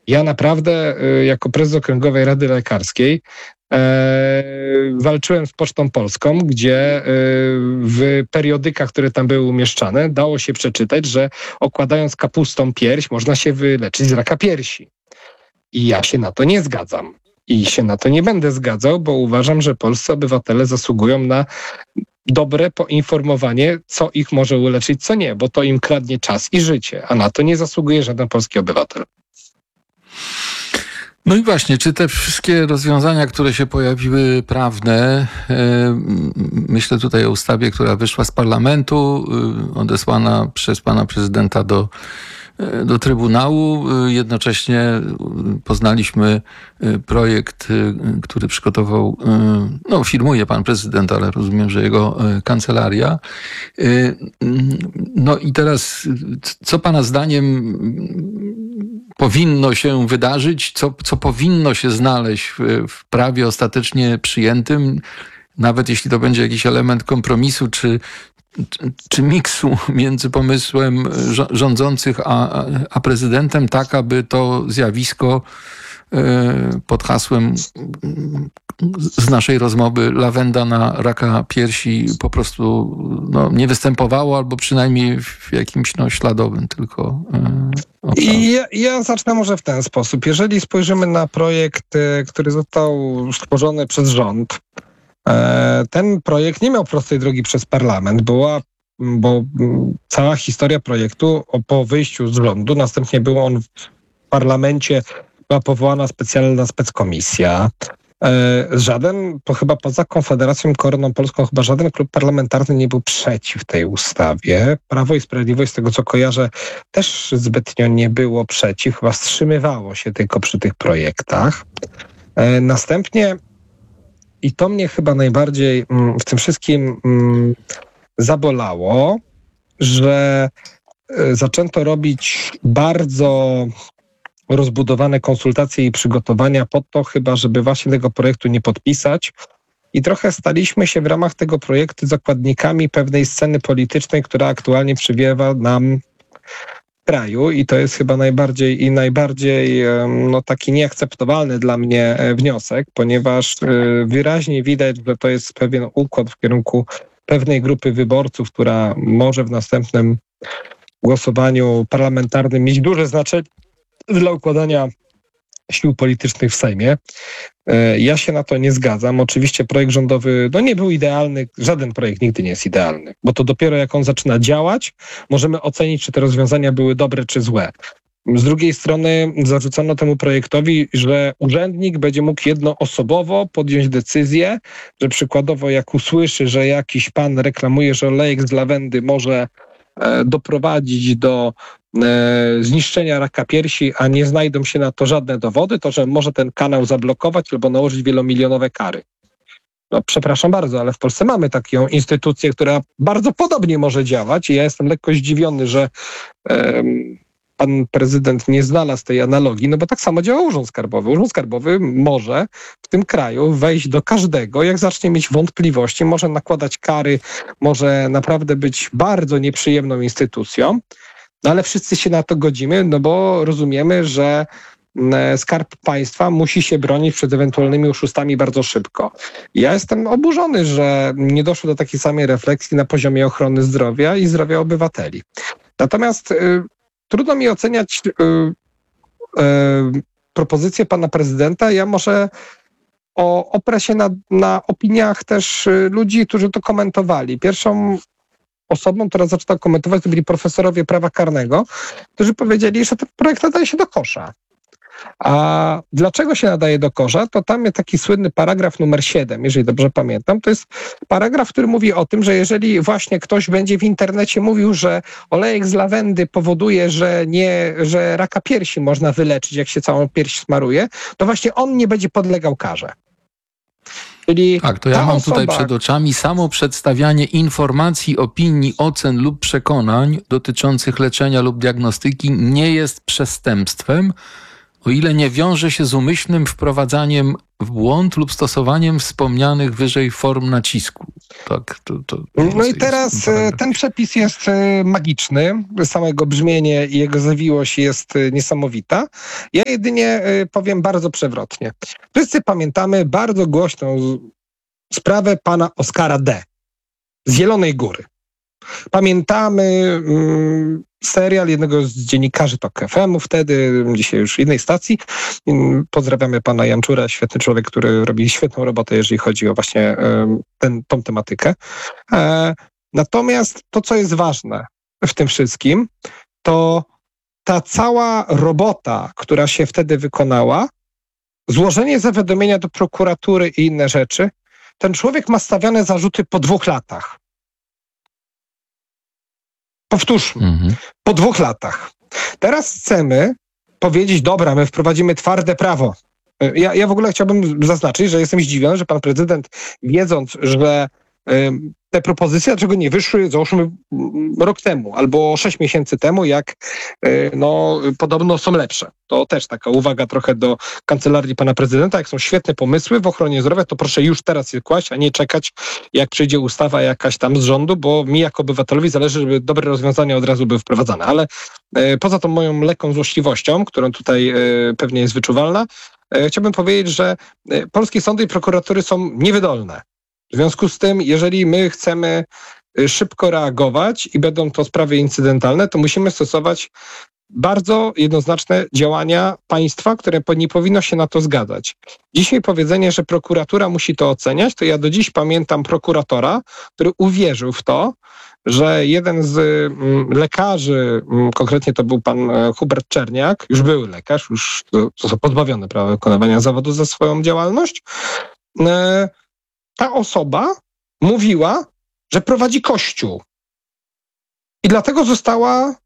Ja naprawdę jako prezes Okręgowej Rady Lekarskiej walczyłem z Pocztą Polską, gdzie w periodykach, które tam były umieszczane, dało się przeczytać, że okładając kapustą pierś można się wyleczyć z raka piersi. I ja się na to nie zgadzam. I się na to nie będę zgadzał, bo uważam, że polscy obywatele zasługują na dobre poinformowanie, co ich może uleczyć, co nie, bo to im kradnie czas i życie, a na to nie zasługuje żaden polski obywatel. No i właśnie, czy te wszystkie rozwiązania, które się pojawiły prawne, myślę tutaj o ustawie, która wyszła z parlamentu, odesłana przez pana prezydenta do Trybunału. Jednocześnie poznaliśmy projekt, który przygotował, firmuje pan prezydent, ale rozumiem, że jego kancelaria. No i teraz, co pana zdaniem powinno się wydarzyć, co powinno się znaleźć w prawie ostatecznie przyjętym, nawet jeśli to będzie jakiś element kompromisu, czy miksu między pomysłem rządzących a prezydentem, tak aby to zjawisko pod hasłem z naszej rozmowy lawenda na raka piersi po prostu nie występowało, albo przynajmniej w jakimś śladowym tylko I ja zacznę może w ten sposób. Jeżeli spojrzymy na projekt, który został stworzony przez rząd, ten projekt nie miał prostej drogi przez parlament, bo cała historia projektu po wyjściu z rządu, następnie był on w parlamencie, była powołana specjalna speckomisja. Chyba poza Konfederacją i Koroną Polską, chyba żaden klub parlamentarny nie był przeciw tej ustawie. Prawo i Sprawiedliwość, z tego co kojarzę, też zbytnio nie było przeciw, chyba wstrzymywało się tylko przy tych projektach. Następnie, i to mnie chyba najbardziej w tym wszystkim zabolało, że zaczęto robić bardzo rozbudowane konsultacje i przygotowania pod to chyba, żeby właśnie tego projektu nie podpisać. I trochę staliśmy się w ramach tego projektu zakładnikami pewnej sceny politycznej, która aktualnie przywiewa nam w kraju, i to jest chyba najbardziej taki nieakceptowalny dla mnie wniosek, ponieważ wyraźnie widać, że to jest pewien układ w kierunku pewnej grupy wyborców, która może w następnym głosowaniu parlamentarnym mieć duże znaczenie dla układania sił politycznych w Sejmie. Ja się na to nie zgadzam. Oczywiście projekt rządowy nie był idealny. Żaden projekt nigdy nie jest idealny, bo to dopiero jak on zaczyna działać, możemy ocenić, czy te rozwiązania były dobre, czy złe. Z drugiej strony zarzucono temu projektowi, że urzędnik będzie mógł jednoosobowo podjąć decyzję, że przykładowo jak usłyszy, że jakiś pan reklamuje, że olejek z lawendy może doprowadzić do zniszczenia raka piersi, a nie znajdą się na to żadne dowody, to że może ten kanał zablokować albo nałożyć wielomilionowe kary. Przepraszam bardzo, ale w Polsce mamy taką instytucję, która bardzo podobnie może działać, i ja jestem lekko zdziwiony, że pan prezydent nie znalazł tej analogii, bo tak samo działa Urząd Skarbowy. Urząd Skarbowy może w tym kraju wejść do każdego, jak zacznie mieć wątpliwości, może nakładać kary, może naprawdę być bardzo nieprzyjemną instytucją, ale wszyscy się na to godzimy, bo rozumiemy, że Skarb Państwa musi się bronić przed ewentualnymi oszustami bardzo szybko. Ja jestem oburzony, że nie doszło do takiej samej refleksji na poziomie ochrony zdrowia i zdrowia obywateli. Natomiast trudno mi oceniać propozycję pana prezydenta. Ja może oprę się na opiniach też ludzi, którzy to komentowali. Pierwszą osobą, która zaczęła komentować, to byli profesorowie prawa karnego, którzy powiedzieli, że ten projekt nadaje się do kosza. A dlaczego się nadaje do kosza? To tam jest taki słynny paragraf numer 7, jeżeli dobrze pamiętam. To jest paragraf, który mówi o tym, że jeżeli właśnie ktoś będzie w internecie mówił, że olejek z lawendy powoduje, że raka piersi można wyleczyć, jak się całą pierś smaruje, to właśnie on nie będzie podlegał karze. Czyli tak, to ja mam tutaj przed oczami samo przedstawianie informacji, opinii, ocen lub przekonań dotyczących leczenia lub diagnostyki nie jest przestępstwem, o ile nie wiąże się z umyślnym wprowadzaniem w błąd lub stosowaniem wspomnianych wyżej form nacisku. Tak, No i teraz ten przepis jest magiczny. Samego brzmienie i jego zawiłość jest niesamowita. Ja jedynie powiem bardzo przewrotnie. Wszyscy pamiętamy bardzo głośną sprawę pana Oskara D. z Zielonej Góry. Pamiętamy serial jednego z dziennikarzy TOK FM-u wtedy, dzisiaj już innej stacji. Pozdrawiamy pana Janczura, świetny człowiek, który robi świetną robotę, jeżeli chodzi o właśnie tą tematykę. Natomiast to, co jest ważne w tym wszystkim, to ta cała robota, która się wtedy wykonała, złożenie zawiadomienia do prokuratury i inne rzeczy, ten człowiek ma stawiane zarzuty po 2 latach. Powtórzmy, po 2 latach. Teraz chcemy powiedzieć, dobra, my wprowadzimy twarde prawo. Ja w ogóle chciałbym zaznaczyć, że jestem zdziwiony, że pan prezydent, wiedząc, że te propozycje, dlaczego nie wyszły, załóżmy, rok temu albo 6 miesięcy temu, jak podobno są lepsze. To też taka uwaga trochę do kancelarii pana prezydenta. Jak są świetne pomysły w ochronie zdrowia, to proszę już teraz je kłaść, a nie czekać, jak przyjdzie ustawa jakaś tam z rządu, bo mi jako obywatelowi zależy, żeby dobre rozwiązania od razu były wprowadzane. Ale poza tą moją lekką złośliwością, którą tutaj pewnie jest wyczuwalna, chciałbym powiedzieć, że polskie sądy i prokuratury są niewydolne. W związku z tym, jeżeli my chcemy szybko reagować i będą to sprawy incydentalne, to musimy stosować bardzo jednoznaczne działania państwa, które nie powinno się na to zgadzać. Dzisiaj powiedzenie, że prokuratura musi to oceniać, to ja do dziś pamiętam prokuratora, który uwierzył w to, że jeden z lekarzy, konkretnie to był pan Hubert Czerniak, już były lekarz, już został pozbawiony prawa wykonywania zawodu za swoją działalność, ta osoba mówiła, że prowadzi kościół. I dlatego została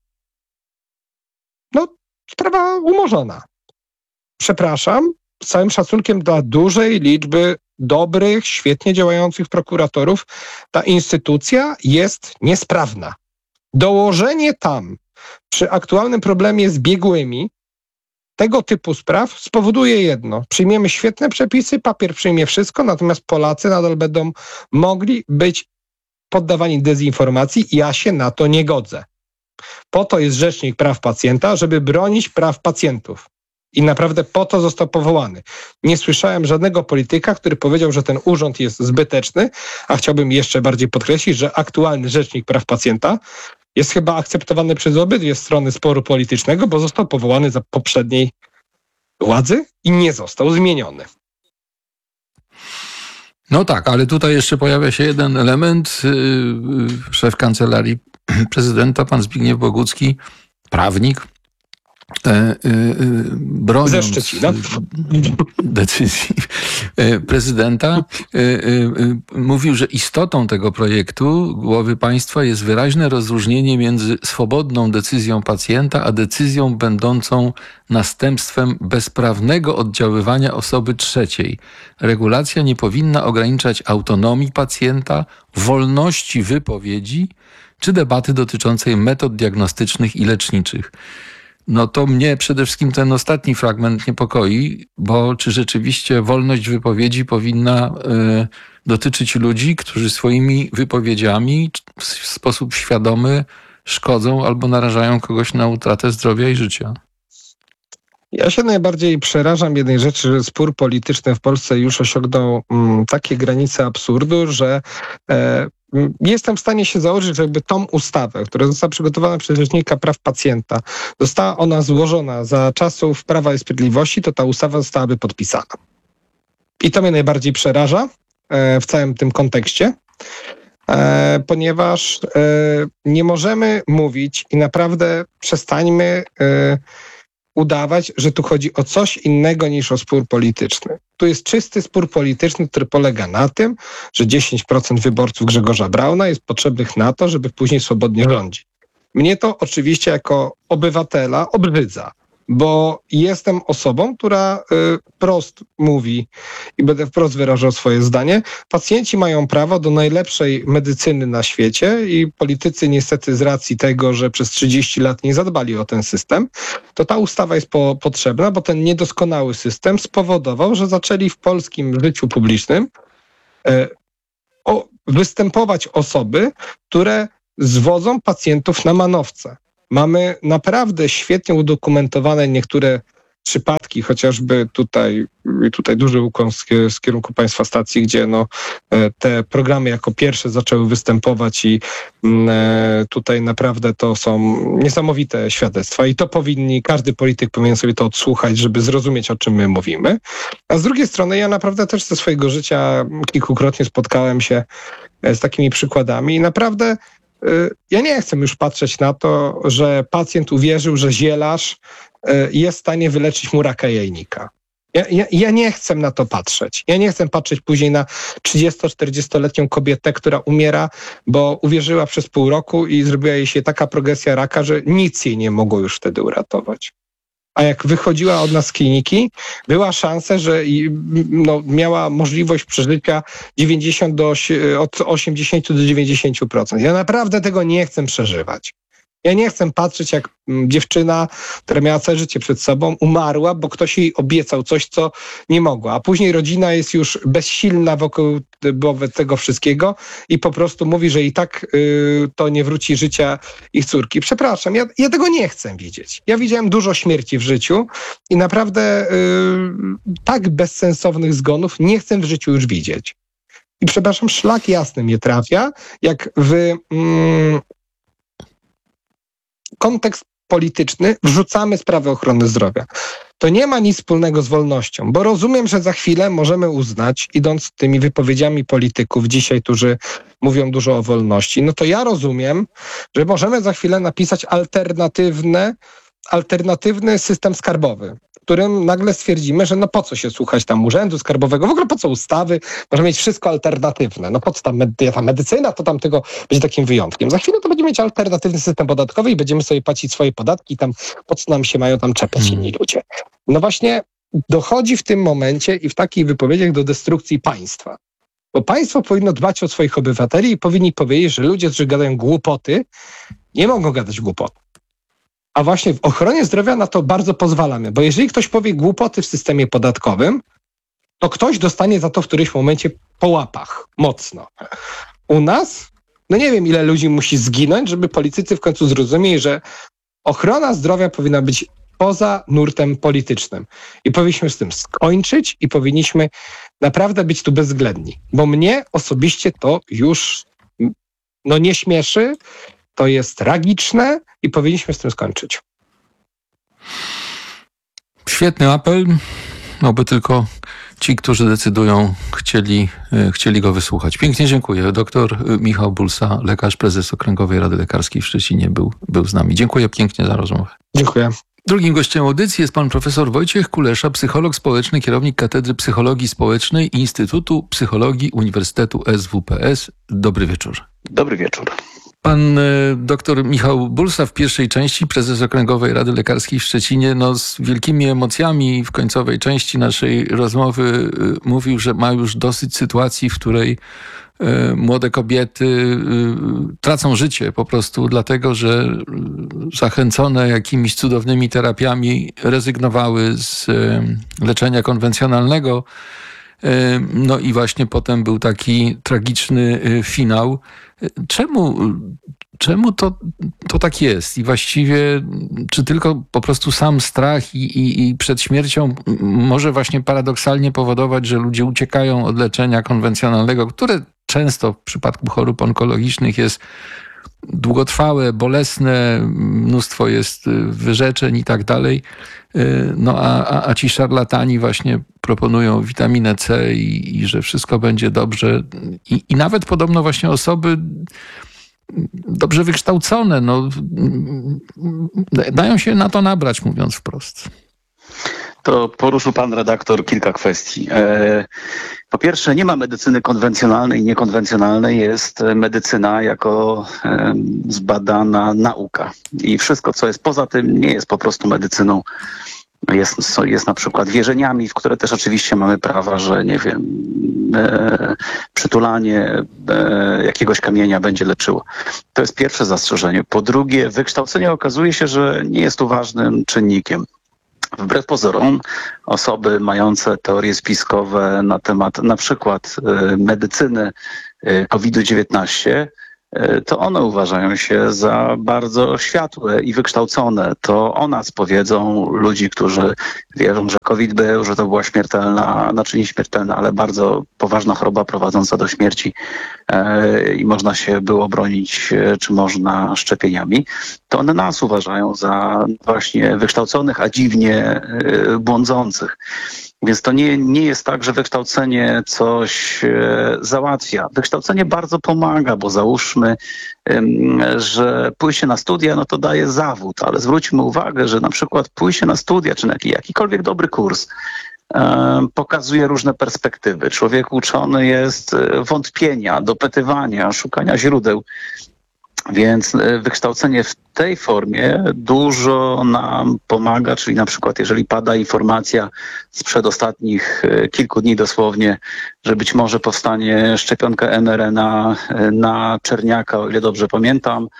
sprawa umorzona. Przepraszam, z całym szacunkiem dla dużej liczby dobrych, świetnie działających prokuratorów, ta instytucja jest niesprawna. Dołożenie tam przy aktualnym problemie z biegłymi tego typu spraw spowoduje jedno. Przyjmiemy świetne przepisy, papier przyjmie wszystko, natomiast Polacy nadal będą mogli być poddawani dezinformacji. Ja się na to nie godzę. Po to jest Rzecznik Praw Pacjenta, żeby bronić praw pacjentów. I naprawdę po to został powołany. Nie słyszałem żadnego polityka, który powiedział, że ten urząd jest zbyteczny, a chciałbym jeszcze bardziej podkreślić, że aktualny Rzecznik Praw Pacjenta jest chyba akceptowany przez obydwie strony sporu politycznego, bo został powołany za poprzedniej władzy i nie został zmieniony. No tak, ale tutaj jeszcze pojawia się jeden element. Szef Kancelarii Prezydenta, pan Zbigniew Bogucki, prawnik, broniąc ze Szczecina decyzji prezydenta, mówił, że istotą tego projektu głowy państwa jest wyraźne rozróżnienie między swobodną decyzją pacjenta, a decyzją będącą następstwem bezprawnego oddziaływania osoby trzeciej. Regulacja nie powinna ograniczać autonomii pacjenta, wolności wypowiedzi czy debaty dotyczącej metod diagnostycznych i leczniczych. No to mnie przede wszystkim ten ostatni fragment niepokoi, bo czy rzeczywiście wolność wypowiedzi powinna dotyczyć ludzi, którzy swoimi wypowiedziami w sposób świadomy szkodzą albo narażają kogoś na utratę zdrowia i życia? Ja się najbardziej przerażam jednej rzeczy, że spór polityczny w Polsce już osiągnął takie granice absurdu, że jestem w stanie się założyć, że jakby tą ustawę, która została przygotowana przez Rzecznika Praw Pacjenta, została ona złożona za czasów Prawa i Sprawiedliwości, to ta ustawa zostałaby podpisana. I to mnie najbardziej przeraża w całym tym kontekście, ponieważ nie możemy mówić i naprawdę przestańmy udawać, że tu chodzi o coś innego niż o spór polityczny. Tu jest czysty spór polityczny, który polega na tym, że 10% wyborców Grzegorza Brauna jest potrzebnych na to, żeby później swobodnie rządzić. Mnie to oczywiście jako obywatela obrzydza. bo jestem osobą, która wprost mówi i będę wprost wyrażał swoje zdanie. Pacjenci mają prawo do najlepszej medycyny na świecie i politycy niestety z racji tego, że przez 30 lat nie zadbali o ten system, to ta ustawa jest potrzebna, bo ten niedoskonały system spowodował, że zaczęli w polskim życiu publicznym występować osoby, które zwodzą pacjentów na manowce. Mamy naprawdę świetnie udokumentowane niektóre przypadki, chociażby tutaj duży ukłon z kierunku państwa stacji, gdzie te programy jako pierwsze zaczęły występować i tutaj naprawdę to są niesamowite świadectwa i to każdy polityk powinien sobie to odsłuchać, żeby zrozumieć, o czym my mówimy. A z drugiej strony ja naprawdę też ze swojego życia kilkukrotnie spotkałem się z takimi przykładami i naprawdę ja nie chcę już patrzeć na to, że pacjent uwierzył, że zielarz jest w stanie wyleczyć mu raka jajnika. Ja nie chcę na to patrzeć. Ja nie chcę patrzeć później na 30-40-letnią kobietę, która umiera, bo uwierzyła przez pół roku i zrobiła jej się taka progresja raka, że nic jej nie mogło już wtedy uratować. A jak wychodziła od nas z kliniki, była szansa, że miała możliwość przeżycia od 80 do 90%. Ja naprawdę tego nie chcę przeżywać. Ja nie chcę patrzeć, jak dziewczyna, która miała całe życie przed sobą, umarła, bo ktoś jej obiecał coś, co nie mogła. A później rodzina jest już bezsilna wokół tego wszystkiego i po prostu mówi, że i tak to nie wróci życia ich córki. Przepraszam, ja tego nie chcę widzieć. Ja widziałem dużo śmierci w życiu i naprawdę tak bezsensownych zgonów nie chcę w życiu już widzieć. I przepraszam, szlak jasny mnie trafia, jak w kontekst polityczny wrzucamy sprawę ochrony zdrowia. To nie ma nic wspólnego z wolnością, bo rozumiem, że za chwilę możemy uznać, idąc tymi wypowiedziami polityków dzisiaj, którzy mówią dużo o wolności, no to ja rozumiem, że możemy za chwilę napisać alternatywny system skarbowy, w którym nagle stwierdzimy, że po co się słuchać tam urzędu skarbowego, w ogóle po co ustawy, możemy mieć wszystko alternatywne. Po co ta medycyna, to tam tego będzie takim wyjątkiem. Za chwilę to będziemy mieć alternatywny system podatkowy i będziemy sobie płacić swoje podatki i tam po co nam się mają tam czepiać inni ludzie. No właśnie dochodzi w tym momencie i w takich wypowiedziach do destrukcji państwa. Bo państwo powinno dbać o swoich obywateli i powinni powiedzieć, że ludzie, którzy gadają głupoty, nie mogą gadać głupot. A właśnie w ochronie zdrowia na to bardzo pozwalamy, bo jeżeli ktoś powie głupoty w systemie podatkowym, to ktoś dostanie za to w którymś momencie po łapach, mocno. U nas, nie wiem ile ludzi musi zginąć, żeby politycy w końcu zrozumieli, że ochrona zdrowia powinna być poza nurtem politycznym. I powinniśmy z tym skończyć i powinniśmy naprawdę być tu bezwzględni. Bo mnie osobiście to już nie śmieszy, to jest tragiczne i powinniśmy z tym skończyć. Świetny apel. Oby tylko ci, którzy decydują, chcieli go wysłuchać. Pięknie dziękuję. Doktor Michał Bulsa, lekarz, prezes Okręgowej Rady Lekarskiej w Szczecinie był z nami. Dziękuję pięknie za rozmowę. Dziękuję. Drugim gościem audycji jest pan profesor Wojciech Kulesza, psycholog społeczny, kierownik Katedry Psychologii Społecznej Instytutu Psychologii Uniwersytetu SWPS. Dobry wieczór. Dobry wieczór. Pan doktor Michał Bulsa w pierwszej części, prezes Okręgowej Rady Lekarskiej w Szczecinie, z wielkimi emocjami w końcowej części naszej rozmowy mówił, że ma już dosyć sytuacji, w której młode kobiety tracą życie po prostu dlatego, że zachęcone jakimiś cudownymi terapiami rezygnowały z leczenia konwencjonalnego. I właśnie potem był taki tragiczny finał. Czemu to tak jest? I właściwie czy tylko po prostu sam strach i przed śmiercią może właśnie paradoksalnie powodować, że ludzie uciekają od leczenia konwencjonalnego, które często w przypadku chorób onkologicznych jest długotrwałe, bolesne, mnóstwo jest wyrzeczeń i tak dalej. A ci szarlatani właśnie proponują witaminę C i że wszystko będzie dobrze. I nawet podobno właśnie osoby dobrze wykształcone dają się na to nabrać, mówiąc wprost. To poruszył pan redaktor kilka kwestii. Po pierwsze, nie ma medycyny konwencjonalnej i niekonwencjonalnej, jest medycyna jako zbadana nauka. I wszystko, co jest poza tym, nie jest po prostu medycyną. Jest na przykład wierzeniami, w które też oczywiście mamy prawa, że nie wiem, przytulanie jakiegoś kamienia będzie leczyło. To jest pierwsze zastrzeżenie. Po drugie, wykształcenie okazuje się, że nie jest tu ważnym czynnikiem. Wbrew pozorom, osoby mające teorie spiskowe na temat na przykład medycyny COVID-19, to one uważają się za bardzo światłe i wykształcone. To o nas powiedzą ludzi, którzy wierzą, że COVID był, że to była śmiertelna, znaczy nie śmiertelna, ale bardzo poważna choroba prowadząca do śmierci i można się było bronić, czy można szczepieniami. To one nas uważają za właśnie wykształconych, a dziwnie błądzących. Więc to nie jest tak, że wykształcenie coś załatwia. Wykształcenie bardzo pomaga, bo załóżmy, że pójście na studia, no to daje zawód, ale zwróćmy uwagę, że na przykład pójście na studia, czy na jakikolwiek dobry kurs, pokazuje różne perspektywy. Człowiek uczony jest wątpienia, dopytywania, szukania źródeł. Więc wykształcenie w tej formie dużo nam pomaga, czyli na przykład jeżeli pada informacja sprzed ostatnich kilku dni dosłownie, że być może powstanie szczepionka mRNA na czerniaka, o ile dobrze pamiętam,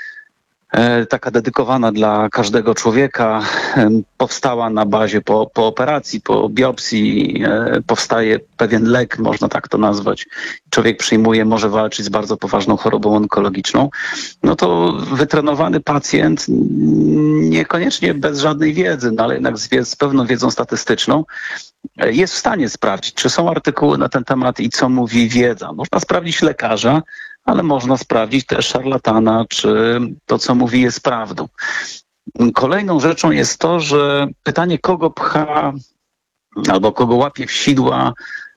taka dedykowana dla każdego człowieka, powstała na bazie po operacji, po biopsji, powstaje pewien lek, można tak to nazwać. Człowiek przyjmuje, może walczyć z bardzo poważną chorobą onkologiczną. No to wytrenowany pacjent, niekoniecznie bez żadnej wiedzy, no ale jednak z pewną wiedzą statystyczną, jest w stanie sprawdzić, czy są artykuły na ten temat i co mówi wiedza. Można sprawdzić lekarza, ale można sprawdzić też szarlatana, czy to, co mówi, jest prawdą. Kolejną rzeczą jest to, że pytanie, kogo pcha albo kogo łapie w sidła,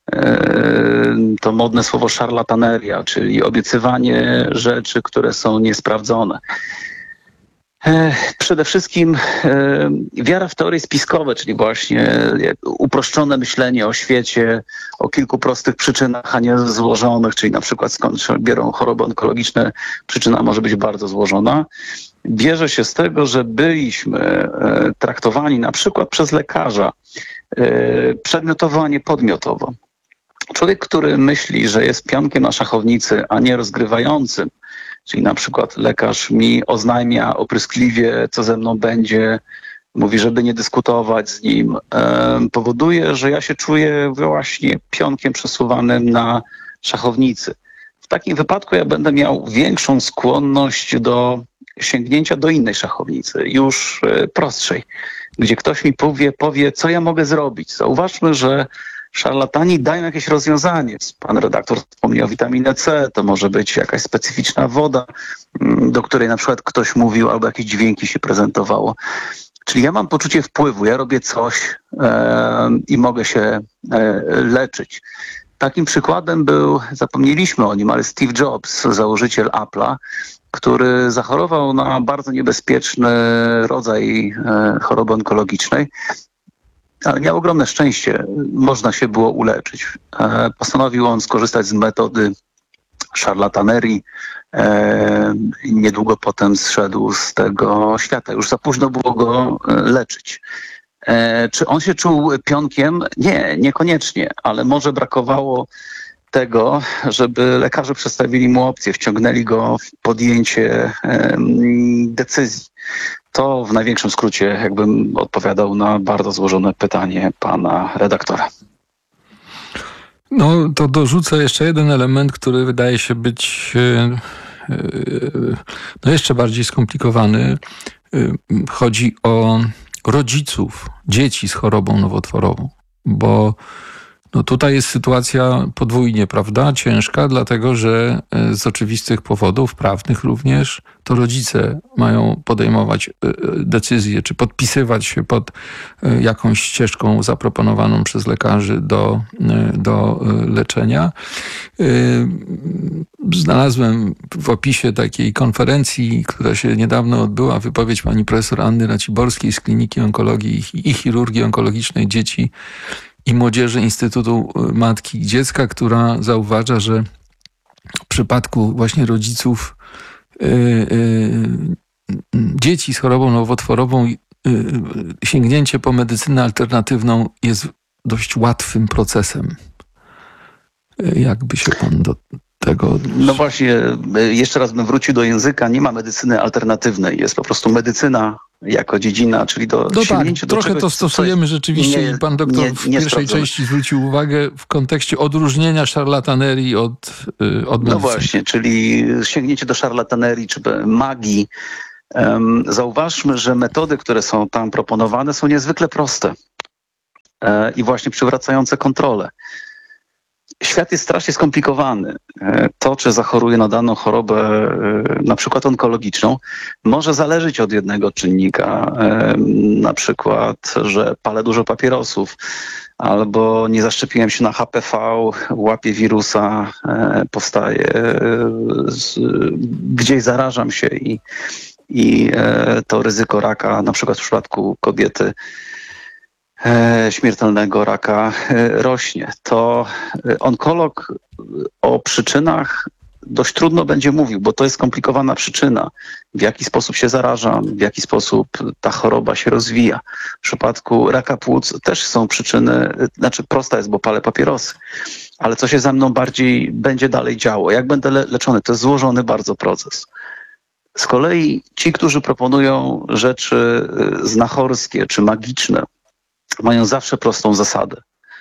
to modne słowo szarlataneria, czyli obiecywanie rzeczy, które są niesprawdzone. Przede wszystkim wiara w teorie spiskowe, czyli właśnie uproszczone myślenie o świecie, o kilku prostych przyczynach, a nie złożonych, czyli na przykład skąd się biorą choroby onkologiczne, przyczyna może być bardzo złożona. Bierze się z tego, że byliśmy traktowani na przykład przez lekarza przedmiotowo, a nie podmiotowo. Człowiek, który myśli, że jest pionkiem na szachownicy, a nie rozgrywającym, czyli na przykład lekarz mi oznajmia opryskliwie, co ze mną będzie, mówi, żeby nie dyskutować z nim, powoduje, że ja się czuję właśnie pionkiem przesuwanym na szachownicy. W takim wypadku ja będę miał większą skłonność do sięgnięcia do innej szachownicy, już prostszej, gdzie ktoś mi powie, co ja mogę zrobić. Zauważmy, że szarlatani dają jakieś rozwiązanie. Pan redaktor wspomniał witaminę C, to może być jakaś specyficzna woda, do której na przykład ktoś mówił, albo jakieś dźwięki się prezentowało. Czyli ja mam poczucie wpływu, ja robię coś i mogę się leczyć. Takim przykładem był, zapomnieliśmy o nim, ale Steve Jobs, założyciel Apple'a, który zachorował na bardzo niebezpieczny rodzaj choroby onkologicznej, ale miał ogromne szczęście, można się było uleczyć. Postanowił on skorzystać z metody szarlatanerii. Niedługo potem zszedł z tego świata. Już za późno było go leczyć. Czy on się czuł pionkiem? Nie, niekoniecznie, ale może brakowało tego, żeby lekarze przedstawili mu opcję, wciągnęli go w podjęcie decyzji. To w największym skrócie jakbym odpowiadał na bardzo złożone pytanie pana redaktora. No to dorzucę jeszcze jeden element, który wydaje się być jeszcze bardziej skomplikowany. Chodzi o rodziców dzieci z chorobą nowotworową, bo No tutaj jest sytuacja podwójnie, prawda? Ciężka, dlatego że z oczywistych powodów, prawnych również, to rodzice mają podejmować decyzje, czy podpisywać się pod jakąś ścieżką zaproponowaną przez lekarzy do leczenia. Znalazłem w opisie takiej konferencji, która się niedawno odbyła, wypowiedź pani profesor Anny Raciborskiej z Kliniki Onkologii i Chirurgii Onkologicznej Dzieci i Młodzieży Instytutu Matki i Dziecka, która zauważa, że w przypadku właśnie rodziców dzieci z chorobą nowotworową sięgnięcie po medycynę alternatywną jest dość łatwym procesem. Jakby się pan do tego... No właśnie, jeszcze raz bym wrócił do języka. Nie ma medycyny alternatywnej. Jest po prostu medycyna jako dziedzina, czyli sięgnięcie do trochę czegoś, to stosujemy rzeczywiście i pan doktor w pierwszej części zwrócił uwagę w kontekście odróżnienia szarlatanerii od medycyny. No właśnie, czyli sięgnięcie do szarlatanerii czy magii. Zauważmy, że metody, które są tam proponowane, są niezwykle proste i właśnie przywracające kontrolę. Świat jest strasznie skomplikowany. To, czy zachoruję na daną chorobę, na przykład onkologiczną, może zależeć od jednego czynnika. Na przykład, że palę dużo papierosów, albo nie zaszczepiłem się na HPV, łapię wirusa, powstaje, gdzieś zarażam się i to ryzyko raka, na przykład w przypadku kobiety, śmiertelnego raka rośnie. To onkolog o przyczynach dość trudno będzie mówił, bo to jest skomplikowana przyczyna. W jaki sposób się zarażam, w jaki sposób ta choroba się rozwija. W przypadku raka płuc też są przyczyny, znaczy prosta jest, bo palę papierosy, ale co się ze mną bardziej będzie dalej działo, jak będę leczony, to jest złożony bardzo proces. Z kolei ci, którzy proponują rzeczy znachorskie czy magiczne, mają zawsze prostą zasadę,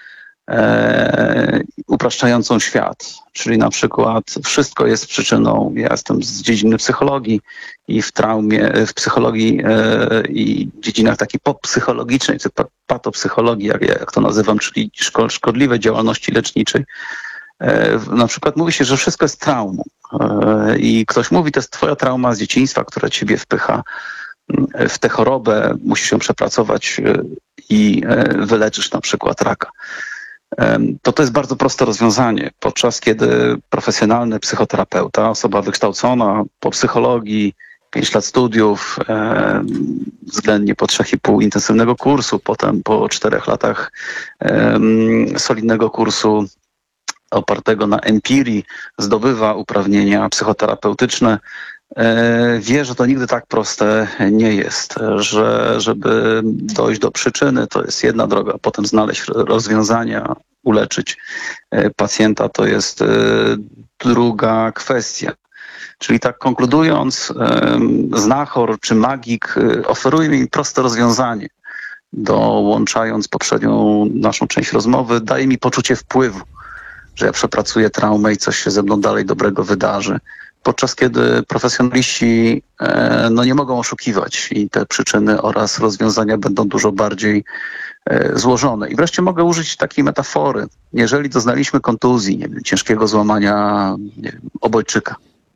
upraszczającą świat. Czyli na przykład wszystko jest przyczyną, ja jestem z dziedziny psychologii i w traumie, w psychologii i dziedzinach takiej poppsychologicznej, czy patopsychologii, jak to nazywam, czyli szkodliwej działalności leczniczej. Na przykład mówi się, że wszystko jest traumą i ktoś mówi, to jest twoja trauma z dzieciństwa, która ciebie wpycha w tę chorobę, musisz ją przepracować i wyleczysz na przykład raka. To jest bardzo proste rozwiązanie, podczas kiedy profesjonalny psychoterapeuta, osoba wykształcona po psychologii, 5 lat studiów, względnie po 3,5 intensywnego kursu, potem po 4 latach solidnego kursu opartego na empirii, zdobywa uprawnienia psychoterapeutyczne, wie, że to nigdy tak proste nie jest, że żeby dojść do przyczyny, to jest jedna droga, potem znaleźć rozwiązania, uleczyć pacjenta, to jest druga kwestia. Czyli tak konkludując, znachor czy magik oferuje mi proste rozwiązanie. Dołączając poprzednią naszą część rozmowy, daje mi poczucie wpływu, że ja przepracuję traumę i coś się ze mną dalej dobrego wydarzy. Podczas kiedy profesjonaliści nie mogą oszukiwać i te przyczyny oraz rozwiązania będą dużo bardziej złożone. I wreszcie mogę użyć takiej metafory. Jeżeli doznaliśmy kontuzji, ciężkiego złamania obojczyka,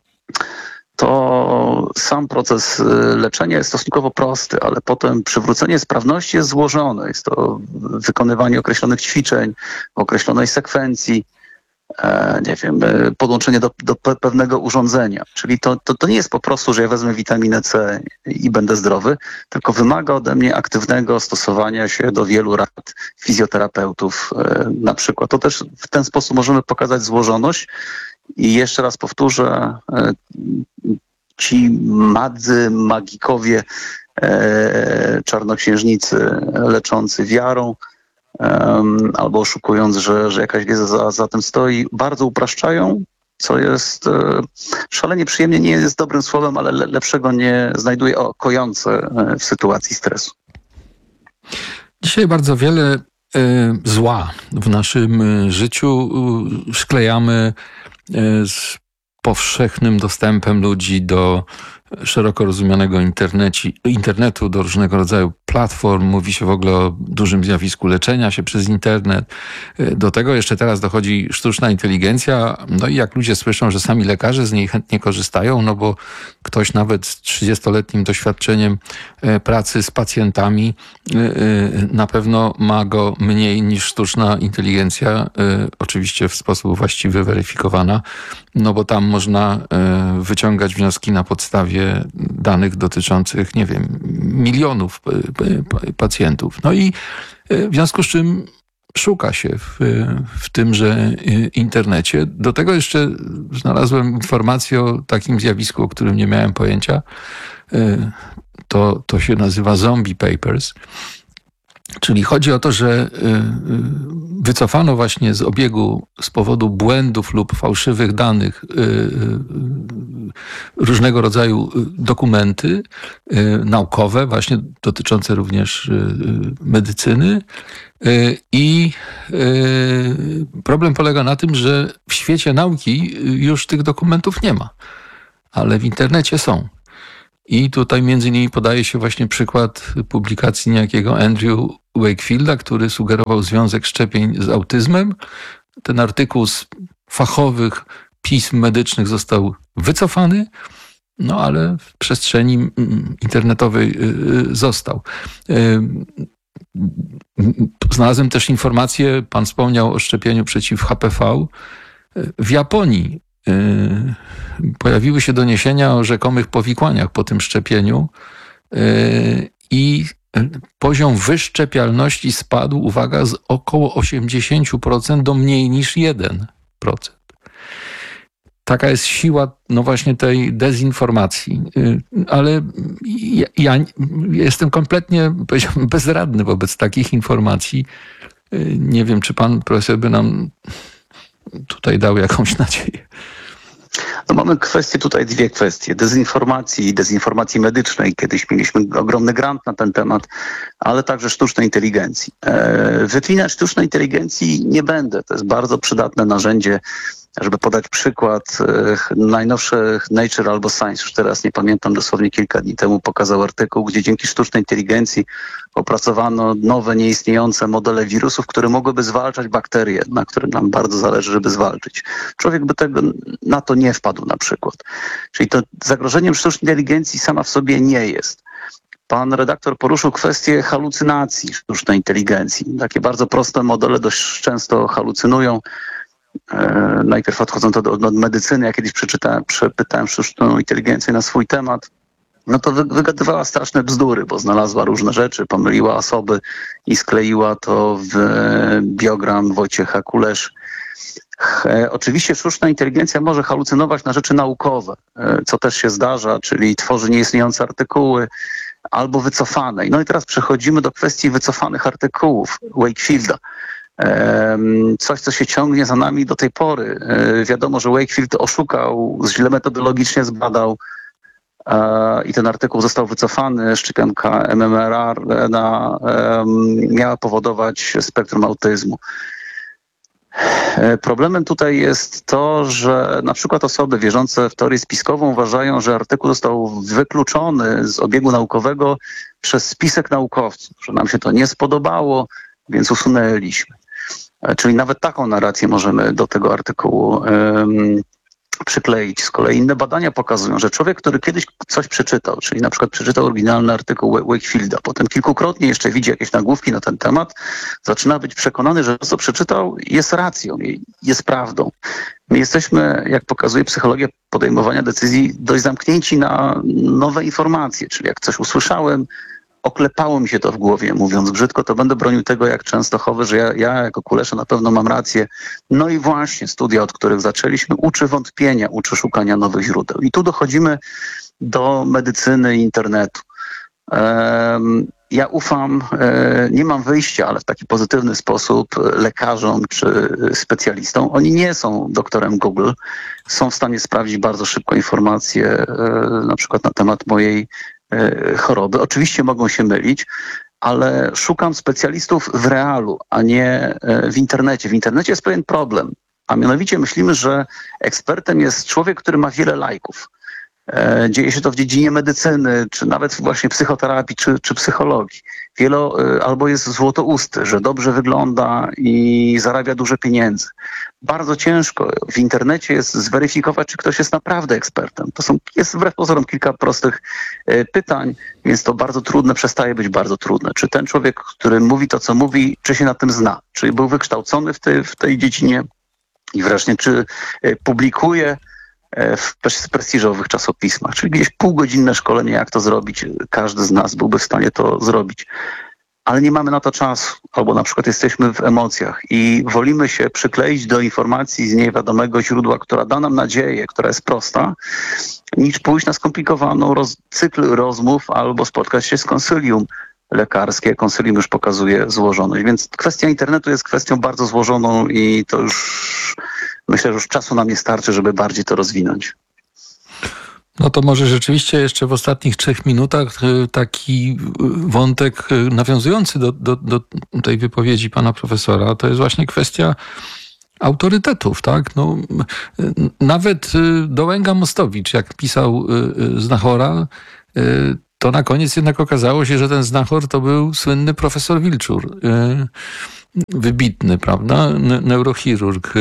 to sam proces leczenia jest stosunkowo prosty, ale potem przywrócenie sprawności jest złożone. Jest to wykonywanie określonych ćwiczeń, określonej sekwencji, podłączenie do pewnego urządzenia. Czyli to nie jest po prostu, że ja wezmę witaminę C i będę zdrowy, tylko wymaga ode mnie aktywnego stosowania się do wielu rad fizjoterapeutów na przykład. To też w ten sposób możemy pokazać złożoność i jeszcze raz powtórzę, ci madzy, magikowie, czarnoksiężnicy leczący wiarą, albo oszukując, że jakaś wiedza za tym stoi, bardzo upraszczają, co jest szalenie przyjemnie, nie jest dobrym słowem, ale lepszego nie znajduję, kojące w sytuacji stresu. Dzisiaj bardzo wiele zła w naszym życiu szklejamy z powszechnym dostępem ludzi do szeroko rozumianego internetu, do różnego rodzaju platform, mówi się w ogóle o dużym zjawisku leczenia się przez internet. Do tego jeszcze teraz dochodzi sztuczna inteligencja, no i jak ludzie słyszą, że sami lekarze z niej chętnie korzystają, no bo ktoś nawet z 30-letnim doświadczeniem pracy z pacjentami na pewno ma go mniej niż sztuczna inteligencja, oczywiście w sposób właściwy, weryfikowana, no bo tam można wyciągać wnioski na podstawie danych dotyczących, nie wiem, milionów pacjentów. No i w związku z czym szuka się w tymże internecie. Do tego jeszcze znalazłem informację o takim zjawisku, o którym nie miałem pojęcia. To się nazywa zombie papers. Czyli chodzi o to, że wycofano właśnie z obiegu z powodu błędów lub fałszywych danych różnego rodzaju dokumenty naukowe, właśnie dotyczące również medycyny. I problem polega na tym, że w świecie nauki już tych dokumentów nie ma, ale w internecie są. I tutaj między innymi podaje się właśnie przykład publikacji niejakiego Andrew Wakefielda, który sugerował związek szczepień z autyzmem. Ten artykuł z fachowych pism medycznych został wycofany, no ale w przestrzeni internetowej został. Znalazłem też informację, pan wspomniał o szczepieniu przeciw HPV. W Japonii pojawiły się doniesienia o rzekomych powikłaniach po tym szczepieniu i poziom wyszczepialności spadł, uwaga, z około 80% do mniej niż 1%. Taka jest siła, no właśnie, tej dezinformacji. Ale ja jestem kompletnie, powiedziałbym, bezradny wobec takich informacji. Nie wiem, czy pan profesor by nam tutaj dał jakąś nadzieję. No mamy dwie kwestie. Dezinformacji i dezinformacji medycznej. Kiedyś mieliśmy ogromny grant na ten temat, ale także sztucznej inteligencji. Wyklinać sztucznej inteligencji nie będę. To jest bardzo przydatne narzędzie. Żeby podać przykład, najnowszy Nature albo Science, już teraz nie pamiętam, dosłownie kilka dni temu pokazał artykuł, gdzie dzięki sztucznej inteligencji opracowano nowe, nieistniejące modele wirusów, które mogłyby zwalczać bakterie, na które nam bardzo zależy, żeby zwalczyć. Człowiek by na to nie wpadł na przykład. Czyli to zagrożeniem sztucznej inteligencji sama w sobie nie jest. Pan redaktor poruszył kwestię halucynacji sztucznej inteligencji. Takie bardzo proste modele dość często halucynują. Najpierw odchodząc od medycyny, ja kiedyś przepytałem sztuczną inteligencję na swój temat, no to wygadywała straszne bzdury, bo znalazła różne rzeczy, pomyliła osoby i skleiła to w biogram Wojciecha Kuleszy. Oczywiście sztuczna inteligencja może halucynować na rzeczy naukowe, co też się zdarza, czyli tworzy nieistniejące artykuły albo wycofane. No i teraz przechodzimy do kwestii wycofanych artykułów Wakefielda. Coś, co się ciągnie za nami do tej pory. Wiadomo, że Wakefield oszukał, źle metodologicznie zbadał i ten artykuł został wycofany. Szczepionka mRNA miała powodować spektrum autyzmu. Problemem tutaj jest to, że na przykład osoby wierzące w teorię spiskową uważają, że artykuł został wykluczony z obiegu naukowego przez spisek naukowców, że nam się to nie spodobało, więc usunęliśmy. Czyli nawet taką narrację możemy do tego artykułu przykleić. Z kolei inne badania pokazują, że człowiek, który kiedyś coś przeczytał, czyli na przykład przeczytał oryginalny artykuł Wakefielda, potem kilkukrotnie jeszcze widzi jakieś nagłówki na ten temat, zaczyna być przekonany, że to, co przeczytał, jest racją, jest prawdą. My jesteśmy, jak pokazuje psychologia podejmowania decyzji, dość zamknięci na nowe informacje, czyli jak coś usłyszałem, oklepało mi się to w głowie, mówiąc brzydko, to będę bronił tego jak Częstochowy, że ja jako Kulesza na pewno mam rację. No i właśnie studia, od których zaczęliśmy, uczy wątpienia, uczy szukania nowych źródeł. I tu dochodzimy do medycyny i internetu. Ja ufam, nie mam wyjścia, ale w taki pozytywny sposób lekarzom czy specjalistom. Oni nie są doktorem Google, są w stanie sprawdzić bardzo szybko informacje, na przykład na temat mojej choroby. Oczywiście mogą się mylić, ale szukam specjalistów w realu, a nie w internecie. W internecie jest pewien problem, a mianowicie myślimy, że ekspertem jest człowiek, który ma wiele lajków. Dzieje się to w dziedzinie medycyny, czy nawet właśnie psychoterapii, czy psychologii. albo jest złotousty, że dobrze wygląda i zarabia dużo pieniędzy. Bardzo ciężko w internecie jest zweryfikować, czy ktoś jest naprawdę ekspertem. Jest wbrew pozorom kilka prostych pytań, więc to bardzo trudne, przestaje być bardzo trudne. Czy ten człowiek, który mówi to, co mówi, czy się na tym zna? Czy był wykształcony w tej dziedzinie? I wreszcie, czy publikuje w prestiżowych czasopismach, czyli gdzieś półgodzinne szkolenie, jak to zrobić. Każdy z nas byłby w stanie to zrobić. Ale nie mamy na to czasu, albo na przykład jesteśmy w emocjach i wolimy się przykleić do informacji z niewiadomego źródła, która da nam nadzieję, która jest prosta, niż pójść na skomplikowaną cykl rozmów albo spotkać się z konsylium lekarskie. Konsylium już pokazuje złożoność. Więc kwestia internetu jest kwestią bardzo złożoną i to już myślę, że już czasu nam nie starczy, żeby bardziej to rozwinąć. No to może rzeczywiście jeszcze w ostatnich 3 minutach taki wątek nawiązujący do tej wypowiedzi pana profesora, to jest właśnie kwestia autorytetów, tak? No, nawet Dołęga-Mostowicz, jak pisał Znachora, to na koniec jednak okazało się, że ten Znachor to był słynny profesor Wilczur, wybitny, prawda, neurochirurg.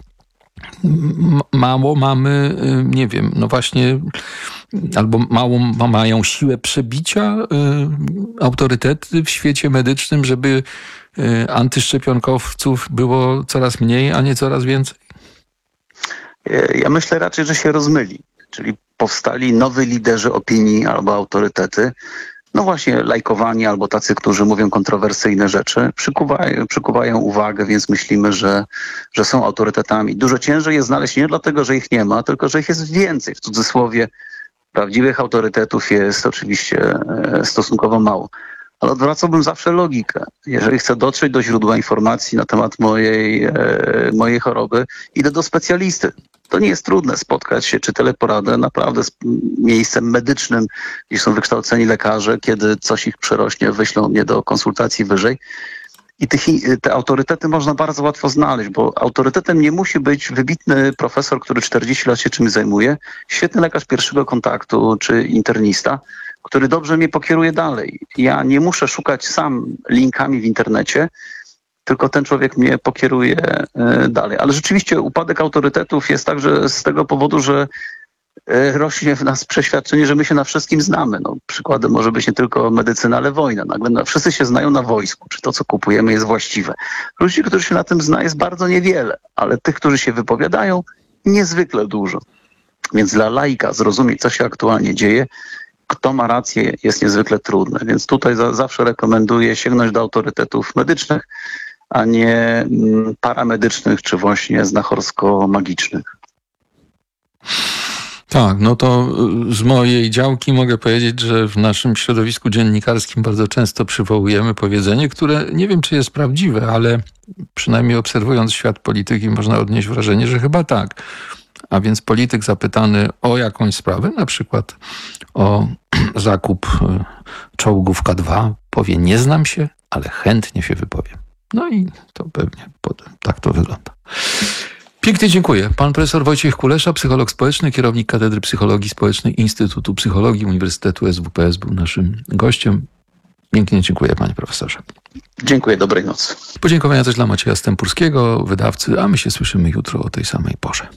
Mało mamy, nie wiem, no właśnie, albo mają siłę przebicia autorytety w świecie medycznym, żeby antyszczepionkowców było coraz mniej, a nie coraz więcej? Ja myślę raczej, że się rozmyli, czyli powstali nowi liderzy opinii albo autorytety, no właśnie lajkowani albo tacy, którzy mówią kontrowersyjne rzeczy, przykuwają uwagę, więc myślimy, że są autorytetami. Dużo ciężej jest znaleźć nie dlatego, że ich nie ma, tylko że ich jest więcej. W cudzysłowie prawdziwych autorytetów jest oczywiście stosunkowo mało. Ale odwracałbym zawsze logikę. Jeżeli chcę dotrzeć do źródła informacji na temat mojej choroby, idę do specjalisty. To nie jest trudne spotkać się, czy teleporadę naprawdę z miejscem medycznym, gdzie są wykształceni lekarze, kiedy coś ich przerośnie, wyślą mnie do konsultacji wyżej. I te autorytety można bardzo łatwo znaleźć, bo autorytetem nie musi być wybitny profesor, który 40 lat się czymś zajmuje, świetny lekarz pierwszego kontaktu czy internista, który dobrze mnie pokieruje dalej. Ja nie muszę szukać sam linkami w internecie, tylko ten człowiek mnie pokieruje dalej. Ale rzeczywiście upadek autorytetów jest także z tego powodu, że rośnie w nas przeświadczenie, że my się na wszystkim znamy. No, przykładem może być nie tylko medycyna, ale wojna. Nagle wszyscy się znają na wojsku, czy to, co kupujemy, jest właściwe. Ludzi, którzy się na tym zna, jest bardzo niewiele, ale tych, którzy się wypowiadają, niezwykle dużo. Więc dla laika zrozumieć, co się aktualnie dzieje, kto ma rację, jest niezwykle trudne. Więc tutaj zawsze rekomenduję sięgnąć do autorytetów medycznych, a nie paramedycznych, czy właśnie znachorsko-magicznych. Tak, no to z mojej działki mogę powiedzieć, że w naszym środowisku dziennikarskim bardzo często przywołujemy powiedzenie, które nie wiem, czy jest prawdziwe, ale przynajmniej obserwując świat polityki można odnieść wrażenie, że chyba tak. A więc polityk zapytany o jakąś sprawę, na przykład o zakup czołgów K2, powie: nie znam się, ale chętnie się wypowiem. No i to pewnie potem tak to wygląda. Pięknie dziękuję. Pan profesor Wojciech Kulesza, psycholog społeczny, kierownik Katedry Psychologii Społecznej Instytutu Psychologii Uniwersytetu SWPS, był naszym gościem. Pięknie dziękuję, panie profesorze. Dziękuję, dobrej nocy. Podziękowania też dla Macieja Stępurskiego, wydawcy, a my się słyszymy jutro o tej samej porze.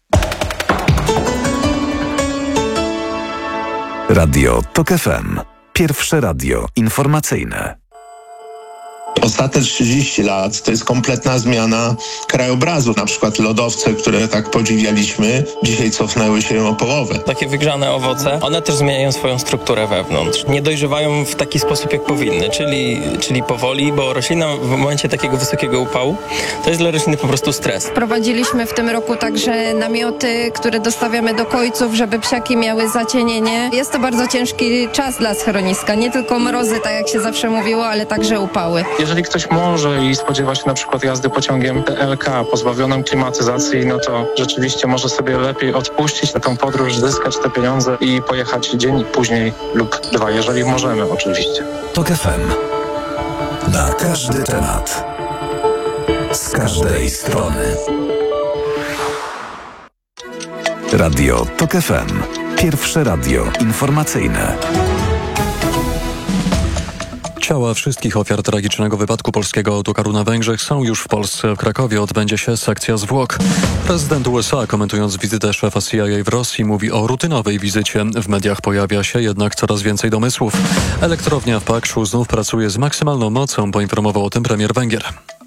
Radio TOK FM. Pierwsze radio informacyjne. Ostatnie 30 lat to jest kompletna zmiana krajobrazu. Na przykład lodowce, które tak podziwialiśmy, dzisiaj cofnęły się o połowę. Takie wygrzane owoce, one też zmieniają swoją strukturę wewnątrz. Nie dojrzewają w taki sposób, jak powinny, czyli powoli, bo roślina w momencie takiego wysokiego upału to jest dla rośliny po prostu stres. Prowadziliśmy w tym roku także namioty, które dostawiamy do kojców, żeby psiaki miały zacienienie. Jest to bardzo ciężki czas dla schroniska. Nie tylko mrozy, tak jak się zawsze mówiło, ale także upały. Jeżeli ktoś może i spodziewa się na przykład jazdy pociągiem TLK pozbawionym klimatyzacji, no to rzeczywiście może sobie lepiej odpuścić na tą podróż, zyskać te pieniądze i pojechać dzień później lub 2, jeżeli możemy oczywiście. TOK FM. Na każdy temat. Z każdej strony. Radio TOK FM. Pierwsze radio informacyjne. Ciała wszystkich ofiar tragicznego wypadku polskiego autokaru na Węgrzech są już w Polsce. W Krakowie odbędzie się sekcja zwłok. Prezydent USA, komentując wizytę szefa CIA w Rosji, mówi o rutynowej wizycie. W mediach pojawia się jednak coraz więcej domysłów. Elektrownia w Pakszu znów pracuje z maksymalną mocą, poinformował o tym premier Węgier.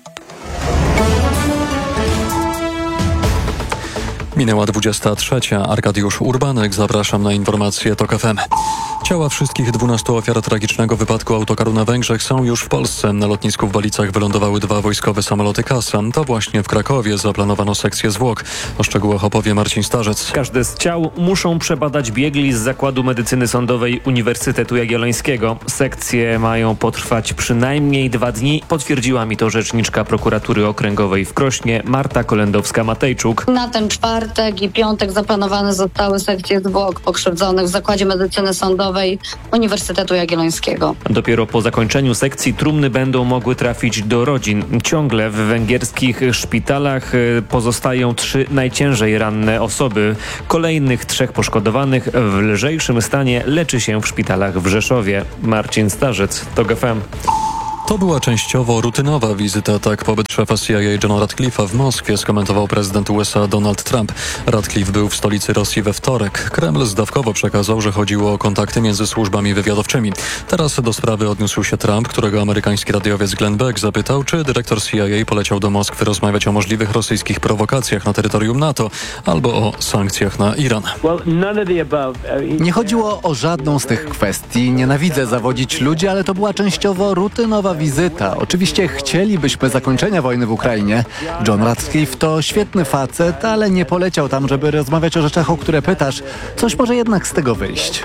Minęła 23. Arkadiusz Urbanek. Zapraszam na informacje TOK FM. Ciała wszystkich 12 ofiar tragicznego wypadku autokaru na Węgrzech są już w Polsce. Na lotnisku w Walicach wylądowały 2 wojskowe samoloty Kasa. To właśnie w Krakowie zaplanowano sekcję zwłok. O szczegółach opowie Marcin Starzec. Każde z ciał muszą przebadać biegli z Zakładu Medycyny Sądowej Uniwersytetu Jagiellońskiego. Sekcje mają potrwać przynajmniej 2 dni. Potwierdziła mi to rzeczniczka prokuratury okręgowej w Krośnie Marta Kolendowska-Matejczuk. Na ten czwartek i piątek zaplanowane zostały sekcje zwłok pokrzywdzonych w Zakładzie Medycyny Sądowej Uniwersytetu Jagiellońskiego. Dopiero po zakończeniu sekcji trumny będą mogły trafić do rodzin. Ciągle w węgierskich szpitalach pozostają 3 najciężej ranne osoby. Kolejnych 3 poszkodowanych w lżejszym stanie leczy się w szpitalach w Rzeszowie. Marcin Starzec, TOK FM. To była częściowo rutynowa wizyta, tak pobyt szefa CIA Johna Ratcliffe'a w Moskwie skomentował prezydent USA Donald Trump. Ratcliffe był w stolicy Rosji we wtorek. Kreml zdawkowo przekazał, że chodziło o kontakty między służbami wywiadowczymi. Teraz do sprawy odniósł się Trump, którego amerykański radiowiec Glenn Beck zapytał, czy dyrektor CIA poleciał do Moskwy rozmawiać o możliwych rosyjskich prowokacjach na terytorium NATO albo o sankcjach na Iran. Nie chodziło o żadną z tych kwestii. Nienawidzę zawodzić ludzi, ale to była częściowo rutynowa wizyta. Oczywiście chcielibyśmy zakończenia wojny w Ukrainie. John Ratcliffe to świetny facet, ale nie poleciał tam, żeby rozmawiać o rzeczach, o które pytasz. Coś może jednak z tego wyjść.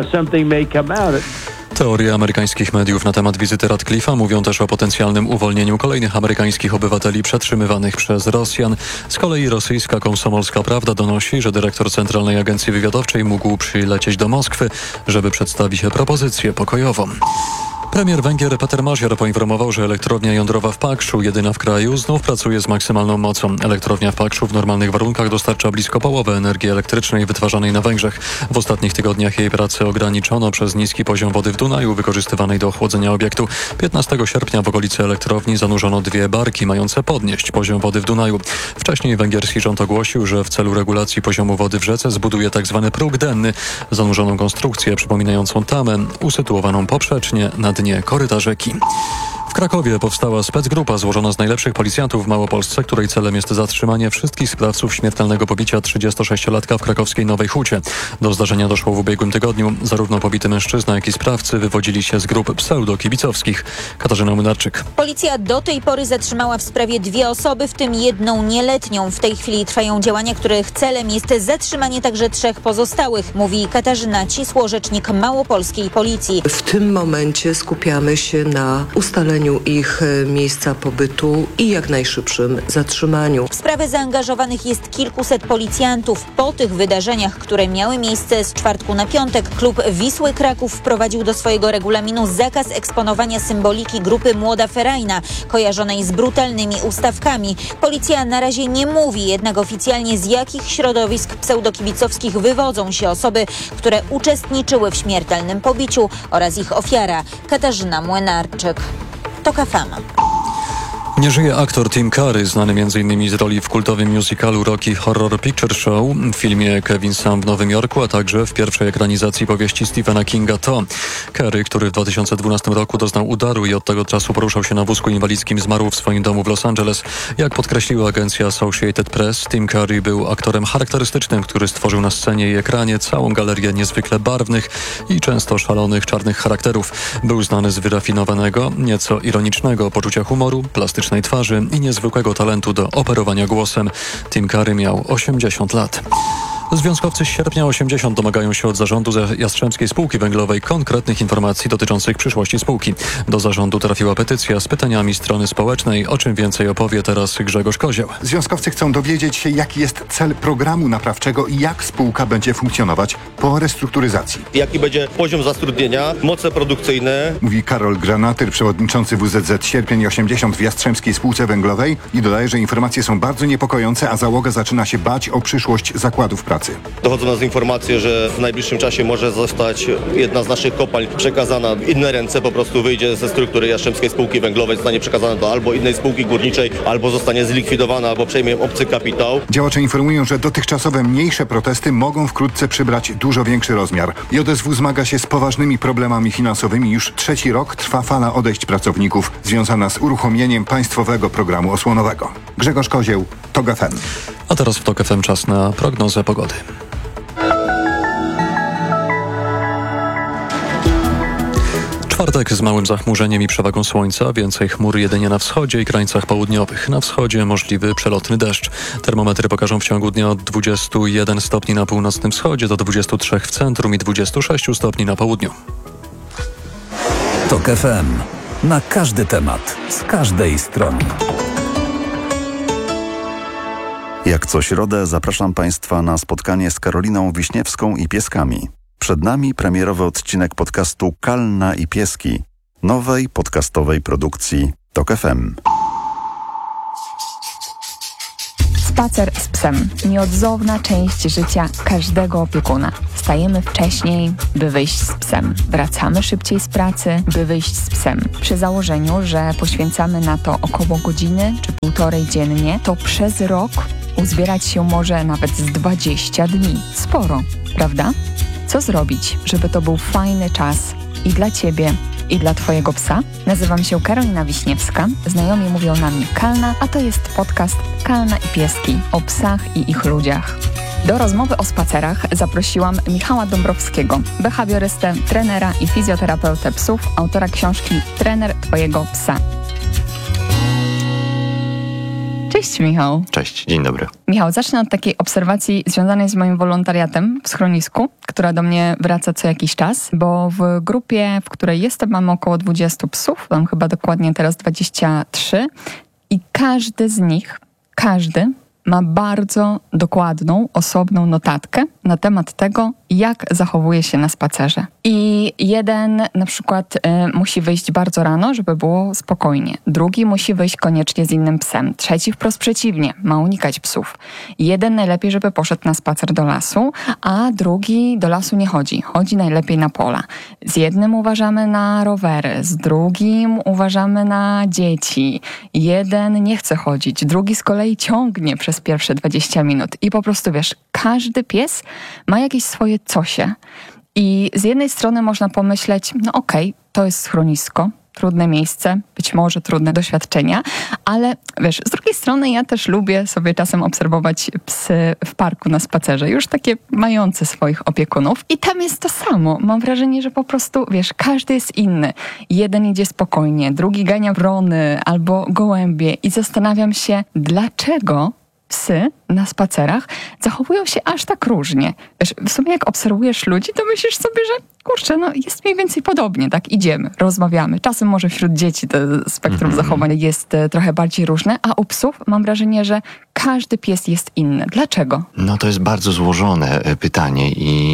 Teorie amerykańskich mediów na temat wizyty Ratcliffe'a mówią też o potencjalnym uwolnieniu kolejnych amerykańskich obywateli przetrzymywanych przez Rosjan. Z kolei rosyjska Komsomolska Prawda donosi, że dyrektor Centralnej Agencji Wywiadowczej mógł przylecieć do Moskwy, żeby przedstawić propozycję pokojową. Premier Węgier Peter Maziar poinformował, że elektrownia jądrowa w Pakszu, jedyna w kraju, znów pracuje z maksymalną mocą. Elektrownia w Pakszu w normalnych warunkach dostarcza blisko połowę energii elektrycznej wytwarzanej na Węgrzech. W ostatnich tygodniach jej pracę ograniczono przez niski poziom wody w Dunaju wykorzystywanej do ochłodzenia obiektu. 15 sierpnia w okolicy elektrowni zanurzono 2 barki mające podnieść poziom wody w Dunaju. Wcześniej węgierski rząd ogłosił, że w celu regulacji poziomu wody w rzece zbuduje tzw. próg denny, zanurzoną konstrukcję przypominającą tamę, usytuowaną poprzecznie na dnie koryta rzeki. W Krakowie powstała specgrupa złożona z najlepszych policjantów w Małopolsce, której celem jest zatrzymanie wszystkich sprawców śmiertelnego pobicia 36-latka w krakowskiej Nowej Hucie. Do zdarzenia doszło w ubiegłym tygodniu. Zarówno pobity mężczyzna, jak i sprawcy wywodzili się z grup pseudo-kibicowskich. Katarzyna Młynarczyk. Policja do tej pory zatrzymała w sprawie 2 osoby, w tym 1 nieletnią. W tej chwili trwają działania, których celem jest zatrzymanie także 3 pozostałych, mówi Katarzyna Cisło, rzecznik małopolskiej policji. W tym momencie skupiamy się na ustaleniu ich miejsca pobytu i jak najszybszym zatrzymaniu. W sprawę zaangażowanych jest kilkuset policjantów. Po tych wydarzeniach, które miały miejsce z czwartku na piątek, klub Wisły Kraków wprowadził do swojego regulaminu zakaz eksponowania symboliki grupy Młoda Ferajna, kojarzonej z brutalnymi ustawkami. Policja na razie nie mówi jednak oficjalnie, z jakich środowisk pseudokibicowskich wywodzą się osoby, które uczestniczyły w śmiertelnym pobiciu oraz ich ofiara. Katarzyna Młynarczyk. TOK FM. Nie żyje aktor Tim Curry, znany m.in. z roli w kultowym musicalu Rocky Horror Picture Show, w filmie Kevin Sam w Nowym Jorku, a także w pierwszej ekranizacji powieści Stephena Kinga To. Curry, który w 2012 roku doznał udaru i od tego czasu poruszał się na wózku inwalidzkim, zmarł w swoim domu w Los Angeles. Jak podkreśliła agencja Associated Press, Tim Curry był aktorem charakterystycznym, który stworzył na scenie i ekranie całą galerię niezwykle barwnych i często szalonych czarnych charakterów. Był znany z wyrafinowanego, nieco ironicznego poczucia humoru, plastycznej twarzy i niezwykłego talentu do operowania głosem. Tim Curry miał 80 lat. Związkowcy z Sierpnia 80 domagają się od zarządu Jastrzębskiej Spółki Węglowej konkretnych informacji dotyczących przyszłości spółki. Do zarządu trafiła petycja z pytaniami strony społecznej. O czym więcej opowie teraz Grzegorz Kozioł. Związkowcy chcą dowiedzieć się, jaki jest cel programu naprawczego i jak spółka będzie funkcjonować po restrukturyzacji. Jaki będzie poziom zatrudnienia, moce produkcyjne. Mówi Karol Granatyr, przewodniczący WZZ Sierpień 80 w Jastrzębskiej Jastrzębskiej Spółce Węglowej i dodaje, że informacje są bardzo niepokojące, a załoga zaczyna się bać o przyszłość zakładów pracy. Dochodzą nas informacje, że w najbliższym czasie może zostać jedna z naszych kopalń przekazana w inne ręce, po prostu wyjdzie ze struktury Jastrzębskiej Spółki Węglowej, zostanie przekazana do albo innej spółki górniczej, albo zostanie zlikwidowana, albo przejmie obcy kapitał. Działacze informują, że dotychczasowe mniejsze protesty mogą wkrótce przybrać dużo większy rozmiar. JSW zmaga się z poważnymi problemami finansowymi. Już 3. rok trwa fala odejść pracowników związana z uruchomieniem państwowego programu osłonowego. Grzegorz Kozieł, TOG FM. A teraz w TOG FM czas na prognozę pogody. Czwartek z małym zachmurzeniem i przewagą słońca, więcej chmur jedynie na wschodzie i krańcach południowych. Na wschodzie możliwy przelotny deszcz. Termometry pokażą w ciągu dnia od 21 stopni na północnym wschodzie do 23 w centrum i 26 stopni na południu. TOG FM. Na każdy temat, z każdej strony. Jak co środę zapraszam Państwa na spotkanie z Karoliną Wiśniewską i pieskami. Przed nami premierowy odcinek podcastu Kalna i Pieski, nowej podcastowej produkcji TOG FM. Spacer z psem. Nieodzowna część życia każdego opiekuna. Wstajemy wcześniej, by wyjść z psem. Wracamy szybciej z pracy, by wyjść z psem. Przy założeniu, że poświęcamy na to około godziny czy półtorej dziennie, to przez rok uzbierać się może nawet z 20 dni. Sporo, prawda? Co zrobić, żeby to był fajny czas i dla Ciebie, i dla Twojego psa? Nazywam się Karolina Wiśniewska, znajomi mówią na mnie Kalna, a to jest podcast Kalna i Pieski o psach i ich ludziach. Do rozmowy o spacerach zaprosiłam Michała Dąbrowskiego, behawiorystę, trenera i fizjoterapeutę psów, autora książki Trener Twojego psa. Cześć Michał. Cześć, dzień dobry. Michał, zacznę od takiej obserwacji związanej z moim wolontariatem w schronisku, która do mnie wraca co jakiś czas, bo w grupie, w której jestem, mamy około 20 psów, mam chyba dokładnie teraz 23 i każdy z nich, ma bardzo dokładną, osobną notatkę na temat tego, jak zachowuje się na spacerze. I jeden na przykład musi wyjść bardzo rano, żeby było spokojnie. Drugi musi wyjść koniecznie z innym psem. Trzeci wprost przeciwnie, ma unikać psów. Jeden najlepiej, żeby poszedł na spacer do lasu, a drugi do lasu nie chodzi. Chodzi najlepiej na pola. Z jednym uważamy na rowery, z drugim uważamy na dzieci. Jeden nie chce chodzić, drugi z kolei ciągnie przez pierwsze 20 minut. I po prostu wiesz, każdy pies ma jakieś swoje cosie. I z jednej strony można pomyśleć, no okej, to jest schronisko, trudne miejsce, być może trudne doświadczenia, ale wiesz, z drugiej strony ja też lubię sobie czasem obserwować psy w parku na spacerze, już takie mające swoich opiekunów i tam jest to samo. Mam wrażenie, że po prostu, wiesz, każdy jest inny. Jeden idzie spokojnie, drugi gania wrony albo gołębie i zastanawiam się, dlaczego psy na spacerach zachowują się aż tak różnie. Wiesz, w sumie jak obserwujesz ludzi, to myślisz sobie, że kurczę, no jest mniej więcej podobnie, tak? Idziemy, rozmawiamy. Czasem może wśród dzieci to spektrum zachowań jest trochę bardziej różne, a u psów mam wrażenie, że każdy pies jest inny. Dlaczego? No to jest bardzo złożone pytanie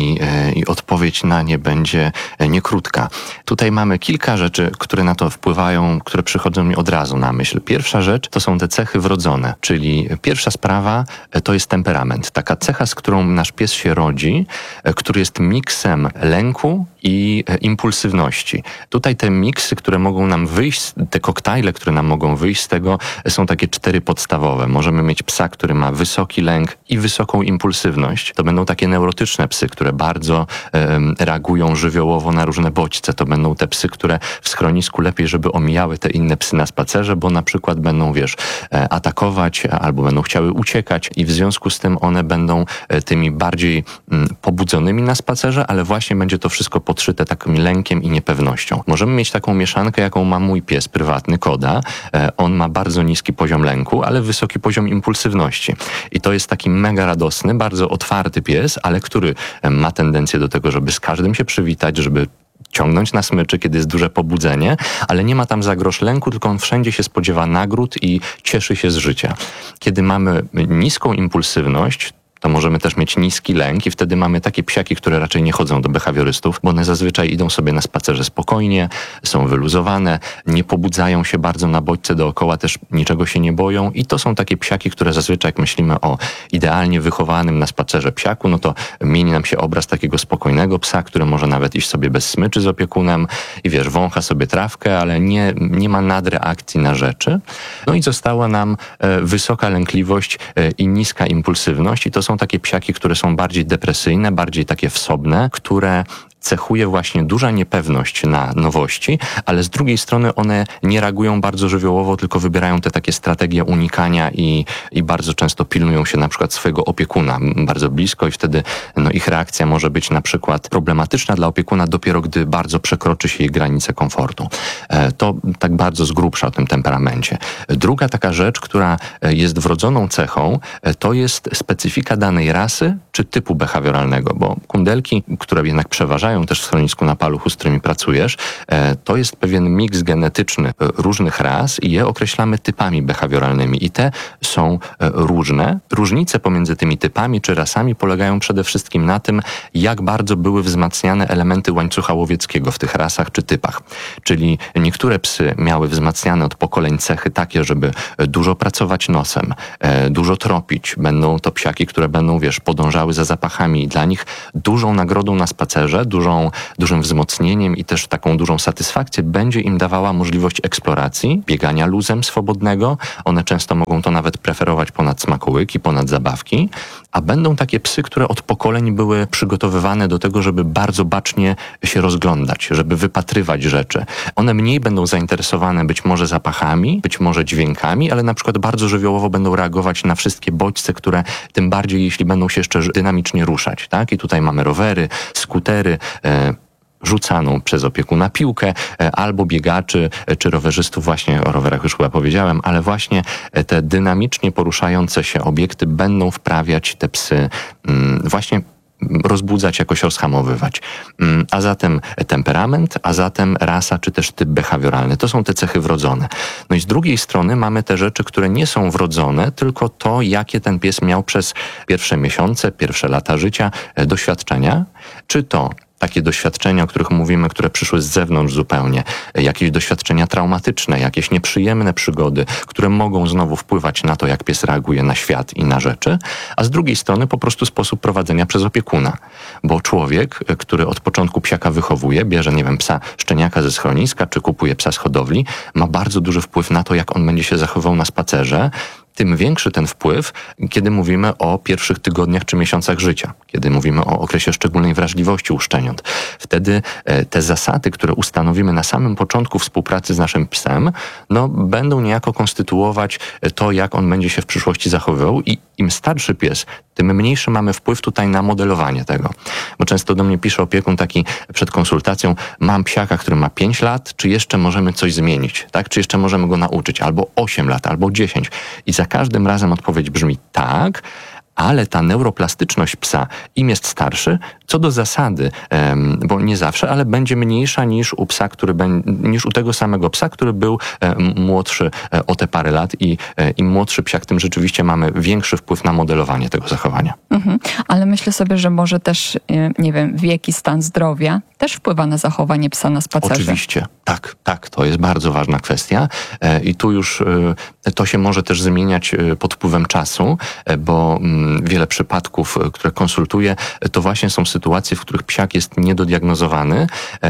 i odpowiedź na nie będzie niekrótka. Tutaj mamy kilka rzeczy, które na to wpływają, które przychodzą mi od razu na myśl. Pierwsza rzecz to są te cechy wrodzone, czyli pierwsza sprawa to jest temperament. Taka cecha, z którą nasz pies się rodzi, który jest miksem lęku i impulsywności. Tutaj te miksy, które mogą nam wyjść, te koktajle, które nam mogą wyjść z tego, są takie 4 podstawowe. Możemy mieć psa, który ma wysoki lęk i wysoką impulsywność. To będą takie neurotyczne psy, które bardzo reagują żywiołowo na różne bodźce. To będą te psy, które w schronisku lepiej, żeby omijały te inne psy na spacerze, bo na przykład będą, atakować albo będą chciały uciekać i w związku z tym one będą tymi bardziej pobudzonymi na spacerze, ale właśnie będzie to wszystko podszyte takim lękiem i niepewnością. Możemy mieć taką mieszankę, jaką ma mój pies prywatny, Koda. On ma bardzo niski poziom lęku, ale wysoki poziom impulsywności. I to jest taki mega radosny, bardzo otwarty pies, ale który ma tendencję do tego, żeby z każdym się przywitać, żeby ciągnąć na smyczy, kiedy jest duże pobudzenie, ale nie ma tam za grosz lęku, tylko on wszędzie się spodziewa nagród i cieszy się z życia. Kiedy mamy niską impulsywność, to możemy też mieć niski lęk i wtedy mamy takie psiaki, które raczej nie chodzą do behawiorystów, bo one zazwyczaj idą sobie na spacerze spokojnie, są wyluzowane, nie pobudzają się bardzo na bodźce dookoła, też niczego się nie boją i to są takie psiaki, które zazwyczaj jak myślimy o idealnie wychowanym na spacerze psiaku, no to mieni nam się obraz takiego spokojnego psa, który może nawet iść sobie bez smyczy z opiekunem i wiesz, wącha sobie trawkę, ale nie ma nadreakcji na rzeczy. No i została nam wysoka lękliwość i niska impulsywność i to są takie psiaki, które są bardziej depresyjne, bardziej takie wsobne, które cechuje właśnie duża niepewność na nowości, ale z drugiej strony one nie reagują bardzo żywiołowo, tylko wybierają te takie strategie unikania i bardzo często pilnują się na przykład swojego opiekuna bardzo blisko i wtedy ich reakcja może być na przykład problematyczna dla opiekuna dopiero gdy bardzo przekroczy się jej granice komfortu. To tak bardzo z grubsza o tym temperamencie. Druga taka rzecz, która jest wrodzoną cechą, to jest specyfika danej rasy czy typu behawioralnego, bo kundelki, które jednak przeważają też w schronisku na Paluchu, z którymi pracujesz, to jest pewien miks genetyczny różnych ras i je określamy typami behawioralnymi i te są różne. Różnice pomiędzy tymi typami czy rasami polegają przede wszystkim na tym, jak bardzo były wzmacniane elementy łańcucha łowieckiego w tych rasach czy typach. Czyli niektóre psy miały wzmacniane od pokoleń cechy takie, żeby dużo pracować nosem, dużo tropić. Będą to psiaki, które będą, podążały za zapachami i dla nich dużą nagrodą na spacerze, dużym wzmocnieniem i też taką dużą satysfakcję będzie im dawała możliwość eksploracji, biegania luzem swobodnego. One często mogą to nawet preferować ponad smakołyki, ponad zabawki, a będą takie psy, które od pokoleń były przygotowywane do tego, żeby bardzo bacznie się rozglądać, żeby wypatrywać rzeczy. One mniej będą zainteresowane być może zapachami, być może dźwiękami, ale na przykład bardzo żywiołowo będą reagować na wszystkie bodźce, które tym bardziej, jeśli będą się jeszcze dynamicznie ruszać, tak? I tutaj mamy rowery, skutery, rzucaną przez opiekuna piłkę, albo biegaczy, czy rowerzystów, właśnie o rowerach już chyba powiedziałem, ale właśnie te dynamicznie poruszające się obiekty będą wprawiać te psy właśnie rozbudzać, jakoś rozhamowywać. A zatem temperament, a zatem rasa, czy też typ behawioralny. To są te cechy wrodzone. No i z drugiej strony mamy te rzeczy, które nie są wrodzone, tylko to, jakie ten pies miał przez pierwsze miesiące, pierwsze lata życia, doświadczenia, czy to takie doświadczenia, o których mówimy, które przyszły z zewnątrz zupełnie, jakieś doświadczenia traumatyczne, jakieś nieprzyjemne przygody, które mogą znowu wpływać na to, jak pies reaguje na świat i na rzeczy, a z drugiej strony po prostu sposób prowadzenia przez opiekuna. Bo człowiek, który od początku psiaka wychowuje, bierze, psa szczeniaka ze schroniska, czy kupuje psa z hodowli, ma bardzo duży wpływ na to, jak on będzie się zachowywał na spacerze, tym większy ten wpływ, kiedy mówimy o pierwszych tygodniach czy miesiącach życia, kiedy mówimy o okresie szczególnej wrażliwości u szczeniąt. Wtedy te zasady, które ustanowimy na samym początku współpracy z naszym psem, będą niejako konstytuować to, jak on będzie się w przyszłości zachowywał i im starszy pies, tym mniejszy mamy wpływ tutaj na modelowanie tego. Bo często do mnie pisze opiekun taki przed konsultacją, mam psiaka, który ma 5 lat, czy jeszcze możemy coś zmienić, tak? Czy jeszcze możemy go nauczyć? Albo 8 lat, albo 10. I za każdym razem odpowiedź brzmi tak, ale ta neuroplastyczność psa, im jest starszy, co do zasady, bo nie zawsze, ale będzie mniejsza niż u psa, niż u tego samego psa, który był młodszy o te parę lat i im młodszy psiak, tym rzeczywiście mamy większy wpływ na modelowanie tego zachowania. Ale myślę sobie, że może też, wiek i stan zdrowia też wpływa na zachowanie psa na spacerze. Oczywiście, tak, to jest bardzo ważna kwestia i tu już to się może też zmieniać pod wpływem czasu, bo wiele przypadków, które konsultuję, to właśnie są sytuacje, w których psiak jest niedodiagnozowany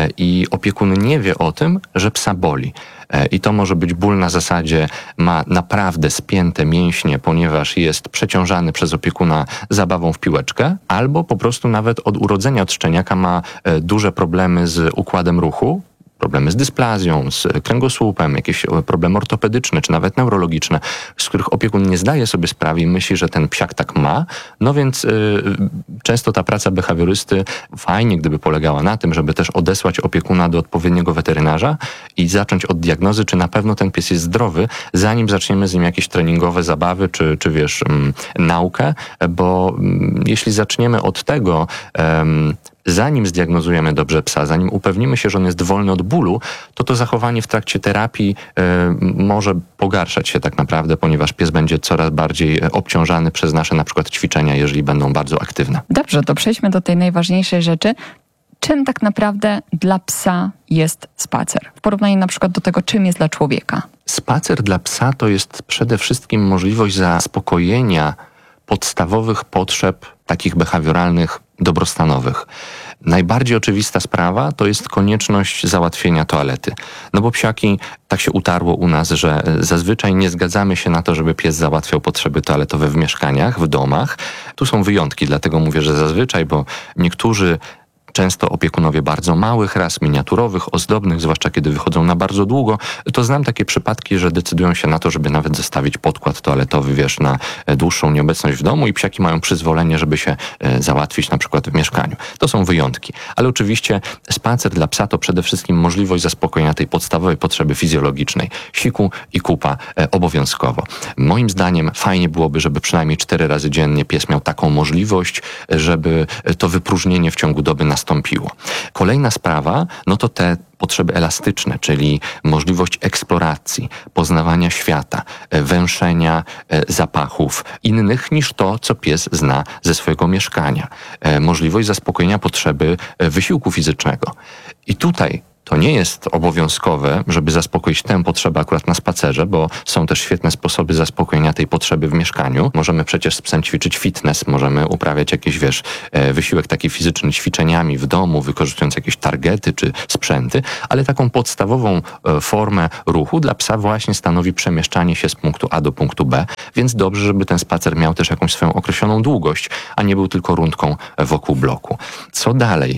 i opiekun nie wie o tym, że psa boli. I to może być ból na zasadzie, ma naprawdę spięte mięśnie, ponieważ jest przeciążany przez opiekuna zabawą w piłeczkę, albo po prostu nawet od urodzenia od szczeniaka ma duże problemy z układem ruchu, problemy z dysplazją, z kręgosłupem, jakieś problemy ortopedyczne czy nawet neurologiczne, z których opiekun nie zdaje sobie sprawy i myśli, że ten psiak tak ma. No więc często ta praca behawiorysty fajnie, gdyby polegała na tym, żeby też odesłać opiekuna do odpowiedniego weterynarza i zacząć od diagnozy, czy na pewno ten pies jest zdrowy, zanim zaczniemy z nim jakieś treningowe zabawy, czy naukę, bo jeśli zaczniemy od tego, zanim zdiagnozujemy dobrze psa, zanim upewnimy się, że on jest wolny od bólu, to zachowanie w trakcie terapii może pogarszać się tak naprawdę, ponieważ pies będzie coraz bardziej obciążany przez nasze na przykład ćwiczenia, jeżeli będą bardzo aktywne. Dobrze, to przejdźmy do tej najważniejszej rzeczy. Czym tak naprawdę dla psa jest spacer? W porównaniu na przykład do tego, czym jest dla człowieka. Spacer dla psa to jest przede wszystkim możliwość zaspokojenia podstawowych potrzeb takich behawioralnych, dobrostanowych. Najbardziej oczywista sprawa to jest konieczność załatwienia toalety. No bo psiaki, tak się utarło u nas, że zazwyczaj nie zgadzamy się na to, żeby pies załatwiał potrzeby toaletowe w mieszkaniach, w domach. Tu są wyjątki, dlatego mówię, że zazwyczaj, bo niektórzy często opiekunowie bardzo małych ras, miniaturowych, ozdobnych, zwłaszcza kiedy wychodzą na bardzo długo, to znam takie przypadki, że decydują się na to, żeby nawet zostawić podkład toaletowy, na dłuższą nieobecność w domu i psiaki mają przyzwolenie, żeby się załatwić na przykład w mieszkaniu. To są wyjątki. Ale oczywiście spacer dla psa to przede wszystkim możliwość zaspokojenia tej podstawowej potrzeby fizjologicznej. Siku i kupa obowiązkowo. Moim zdaniem fajnie byłoby, żeby przynajmniej 4 razy dziennie pies miał taką możliwość, żeby to wypróżnienie w ciągu doby nastąpiło. Kolejna sprawa, to te potrzeby elastyczne, czyli możliwość eksploracji, poznawania świata, węszenia zapachów innych niż to, co pies zna ze swojego mieszkania. Możliwość zaspokojenia potrzeby wysiłku fizycznego. I tutaj to nie jest obowiązkowe, żeby zaspokoić tę potrzebę akurat na spacerze, bo są też świetne sposoby zaspokojenia tej potrzeby w mieszkaniu. Możemy przecież z psem ćwiczyć fitness, możemy uprawiać jakiś, wysiłek taki fizyczny ćwiczeniami w domu, wykorzystując jakieś targety czy sprzęty, ale taką podstawową formę ruchu dla psa właśnie stanowi przemieszczanie się z punktu A do punktu B, więc dobrze, żeby ten spacer miał też jakąś swoją określoną długość, a nie był tylko rundką wokół bloku. Co dalej?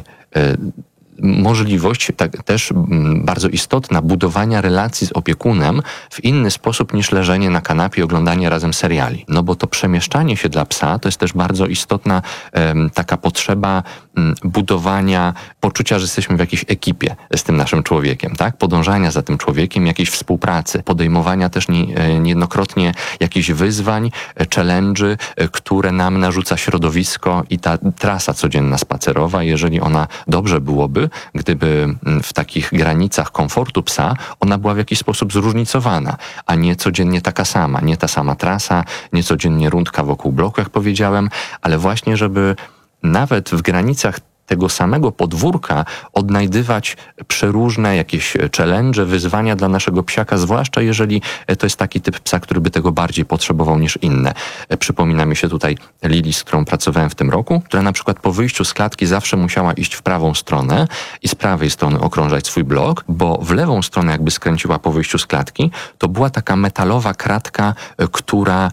Możliwość też bardzo istotna budowania relacji z opiekunem w inny sposób niż leżenie na kanapie i oglądanie razem seriali. No bo to przemieszczanie się dla psa to jest też bardzo istotna taka potrzeba budowania poczucia, że jesteśmy w jakiejś ekipie z tym naszym człowiekiem, tak? Podążania za tym człowiekiem, jakiejś współpracy, podejmowania też niejednokrotnie jakichś wyzwań, challenge'y, które nam narzuca środowisko i ta trasa codzienna spacerowa, jeżeli ona dobrze byłoby, gdyby w takich granicach komfortu psa ona była w jakiś sposób zróżnicowana, a nie codziennie taka sama, nie ta sama trasa, nie codziennie rundka wokół bloku, jak powiedziałem, ale właśnie, żeby nawet w granicach tego samego podwórka odnajdywać przeróżne jakieś challenge, wyzwania dla naszego psiaka, zwłaszcza jeżeli to jest taki typ psa, który by tego bardziej potrzebował niż inne. Przypomina mi się tutaj Lili, z którą pracowałem w tym roku, która na przykład po wyjściu z klatki zawsze musiała iść w prawą stronę i z prawej strony okrążać swój blok, bo w lewą stronę jakby skręciła po wyjściu z klatki, to była taka metalowa kratka, która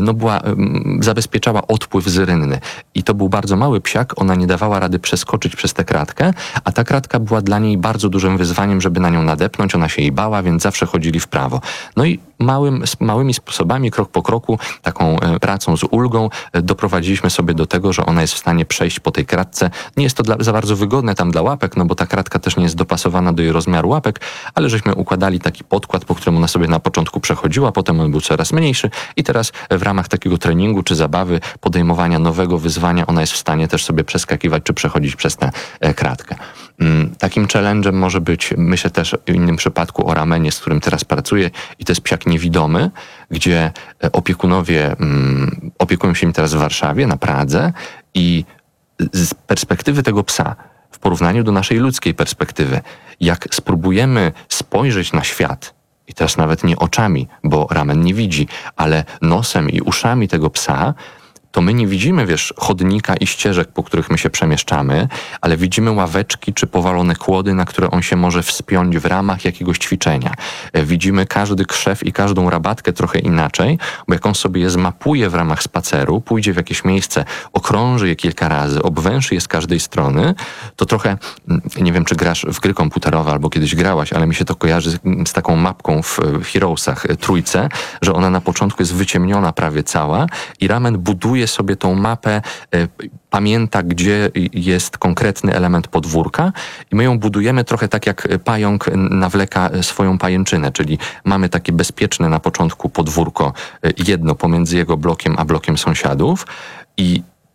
zabezpieczała odpływ z rynny. I to był bardzo mały psiak, ona nie dawała rady przeskoczyć przez tę kratkę, a ta kratka była dla niej bardzo dużym wyzwaniem, żeby na nią nadepnąć, ona się jej bała, więc zawsze chodzili w prawo. No i małymi sposobami, krok po kroku, taką pracą z ulgą doprowadziliśmy sobie do tego, że ona jest w stanie przejść po tej kratce. Nie jest to za bardzo wygodne tam dla łapek, no bo ta kratka też nie jest dopasowana do jej rozmiaru łapek, ale żeśmy układali taki podkład, po którym ona sobie na początku przechodziła, potem on był coraz mniejszy i teraz w ramach takiego treningu czy zabawy, podejmowania nowego wyzwania, ona jest w stanie też sobie przeskakiwać czy przechodzić przez tę kratkę. Takim challenge'em może być, myślę też w innym przypadku o Ramenie, z którym teraz pracuję, i to jest psiak niewidomy, gdzie opiekunowie opiekują się nim teraz w Warszawie, na Pradze, i z perspektywy tego psa, w porównaniu do naszej ludzkiej perspektywy, jak spróbujemy spojrzeć na świat, i teraz nawet nie oczami, bo Ramen nie widzi, ale nosem i uszami tego psa, to my nie widzimy, chodnika i ścieżek, po których my się przemieszczamy, ale widzimy ławeczki czy powalone kłody, na które on się może wspiąć w ramach jakiegoś ćwiczenia. Widzimy każdy krzew i każdą rabatkę trochę inaczej, bo jak on sobie je zmapuje w ramach spaceru, pójdzie w jakieś miejsce, okrąży je kilka razy, obwęszy je z każdej strony, to trochę, nie wiem, czy grasz w gry komputerowe albo kiedyś grałaś, ale mi się to kojarzy z taką mapką w Heroesach, trójce, że ona na początku jest wyciemniona prawie cała i Ramen buduje sobie tą mapę, pamięta, gdzie jest konkretny element podwórka i my ją budujemy trochę tak, jak pająk nawleka swoją pajęczynę, czyli mamy takie bezpieczne na początku podwórko, jedno pomiędzy jego blokiem a blokiem sąsiadów, i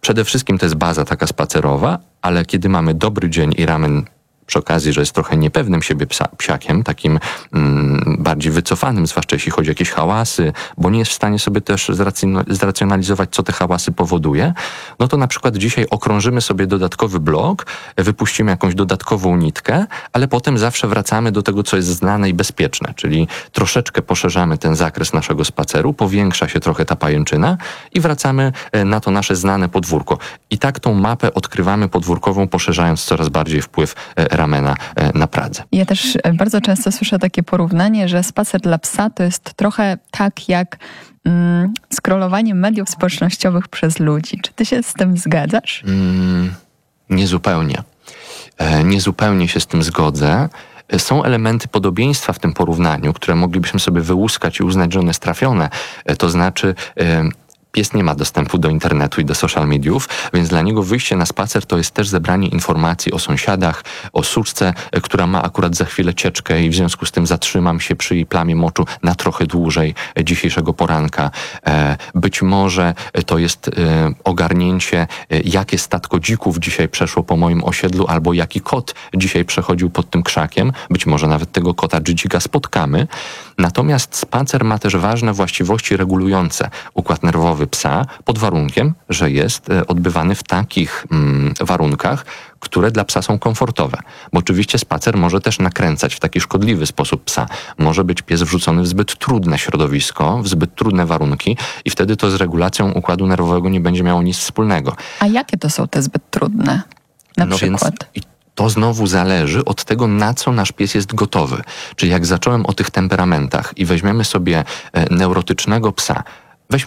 przede wszystkim to jest baza taka spacerowa, ale kiedy mamy dobry dzień i ramen przy okazji, że jest trochę niepewnym siebie psiakiem, takim bardziej wycofanym, zwłaszcza jeśli chodzi o jakieś hałasy, bo nie jest w stanie sobie też zracjonalizować, co te hałasy powoduje, no to na przykład dzisiaj okrążymy sobie dodatkowy blok, wypuścimy jakąś dodatkową nitkę, ale potem zawsze wracamy do tego, co jest znane i bezpieczne, czyli troszeczkę poszerzamy ten zakres naszego spaceru, powiększa się trochę ta pajęczyna i wracamy na to nasze znane podwórko. I tak tą mapę odkrywamy podwórkową, poszerzając coraz bardziej wpływ ramena na Pradze. Ja też bardzo często słyszę takie porównanie, że spacer dla psa to jest trochę tak jak scrollowanie mediów społecznościowych przez ludzi. Czy ty się z tym zgadzasz? Niezupełnie. Niezupełnie się z tym zgodzę. Są elementy podobieństwa w tym porównaniu, które moglibyśmy sobie wyłuskać i uznać, że one jest trafione. To znaczy pies nie ma dostępu do internetu i do social mediów, więc dla niego wyjście na spacer to jest też zebranie informacji o sąsiadach, o suczce, która ma akurat za chwilę cieczkę i w związku z tym zatrzymam się przy jej plamie moczu na trochę dłużej dzisiejszego poranka. Być może to jest ogarnięcie, jakie statko dzików dzisiaj przeszło po moim osiedlu, albo jaki kot dzisiaj przechodził pod tym krzakiem. Być może nawet tego kota czy dzika spotkamy. Natomiast spacer ma też ważne właściwości regulujące układ nerwowy psa, pod warunkiem, że jest odbywany w takich warunkach, które dla psa są komfortowe. Bo oczywiście spacer może też nakręcać w taki szkodliwy sposób psa. Może być pies wrzucony w zbyt trudne środowisko, w zbyt trudne warunki i wtedy to z regulacją układu nerwowego nie będzie miało nic wspólnego. A jakie to są te zbyt trudne? Na przykład? To znowu zależy od tego, na co nasz pies jest gotowy. Czyli jak zacząłem o tych temperamentach i weźmiemy sobie neurotycznego psa,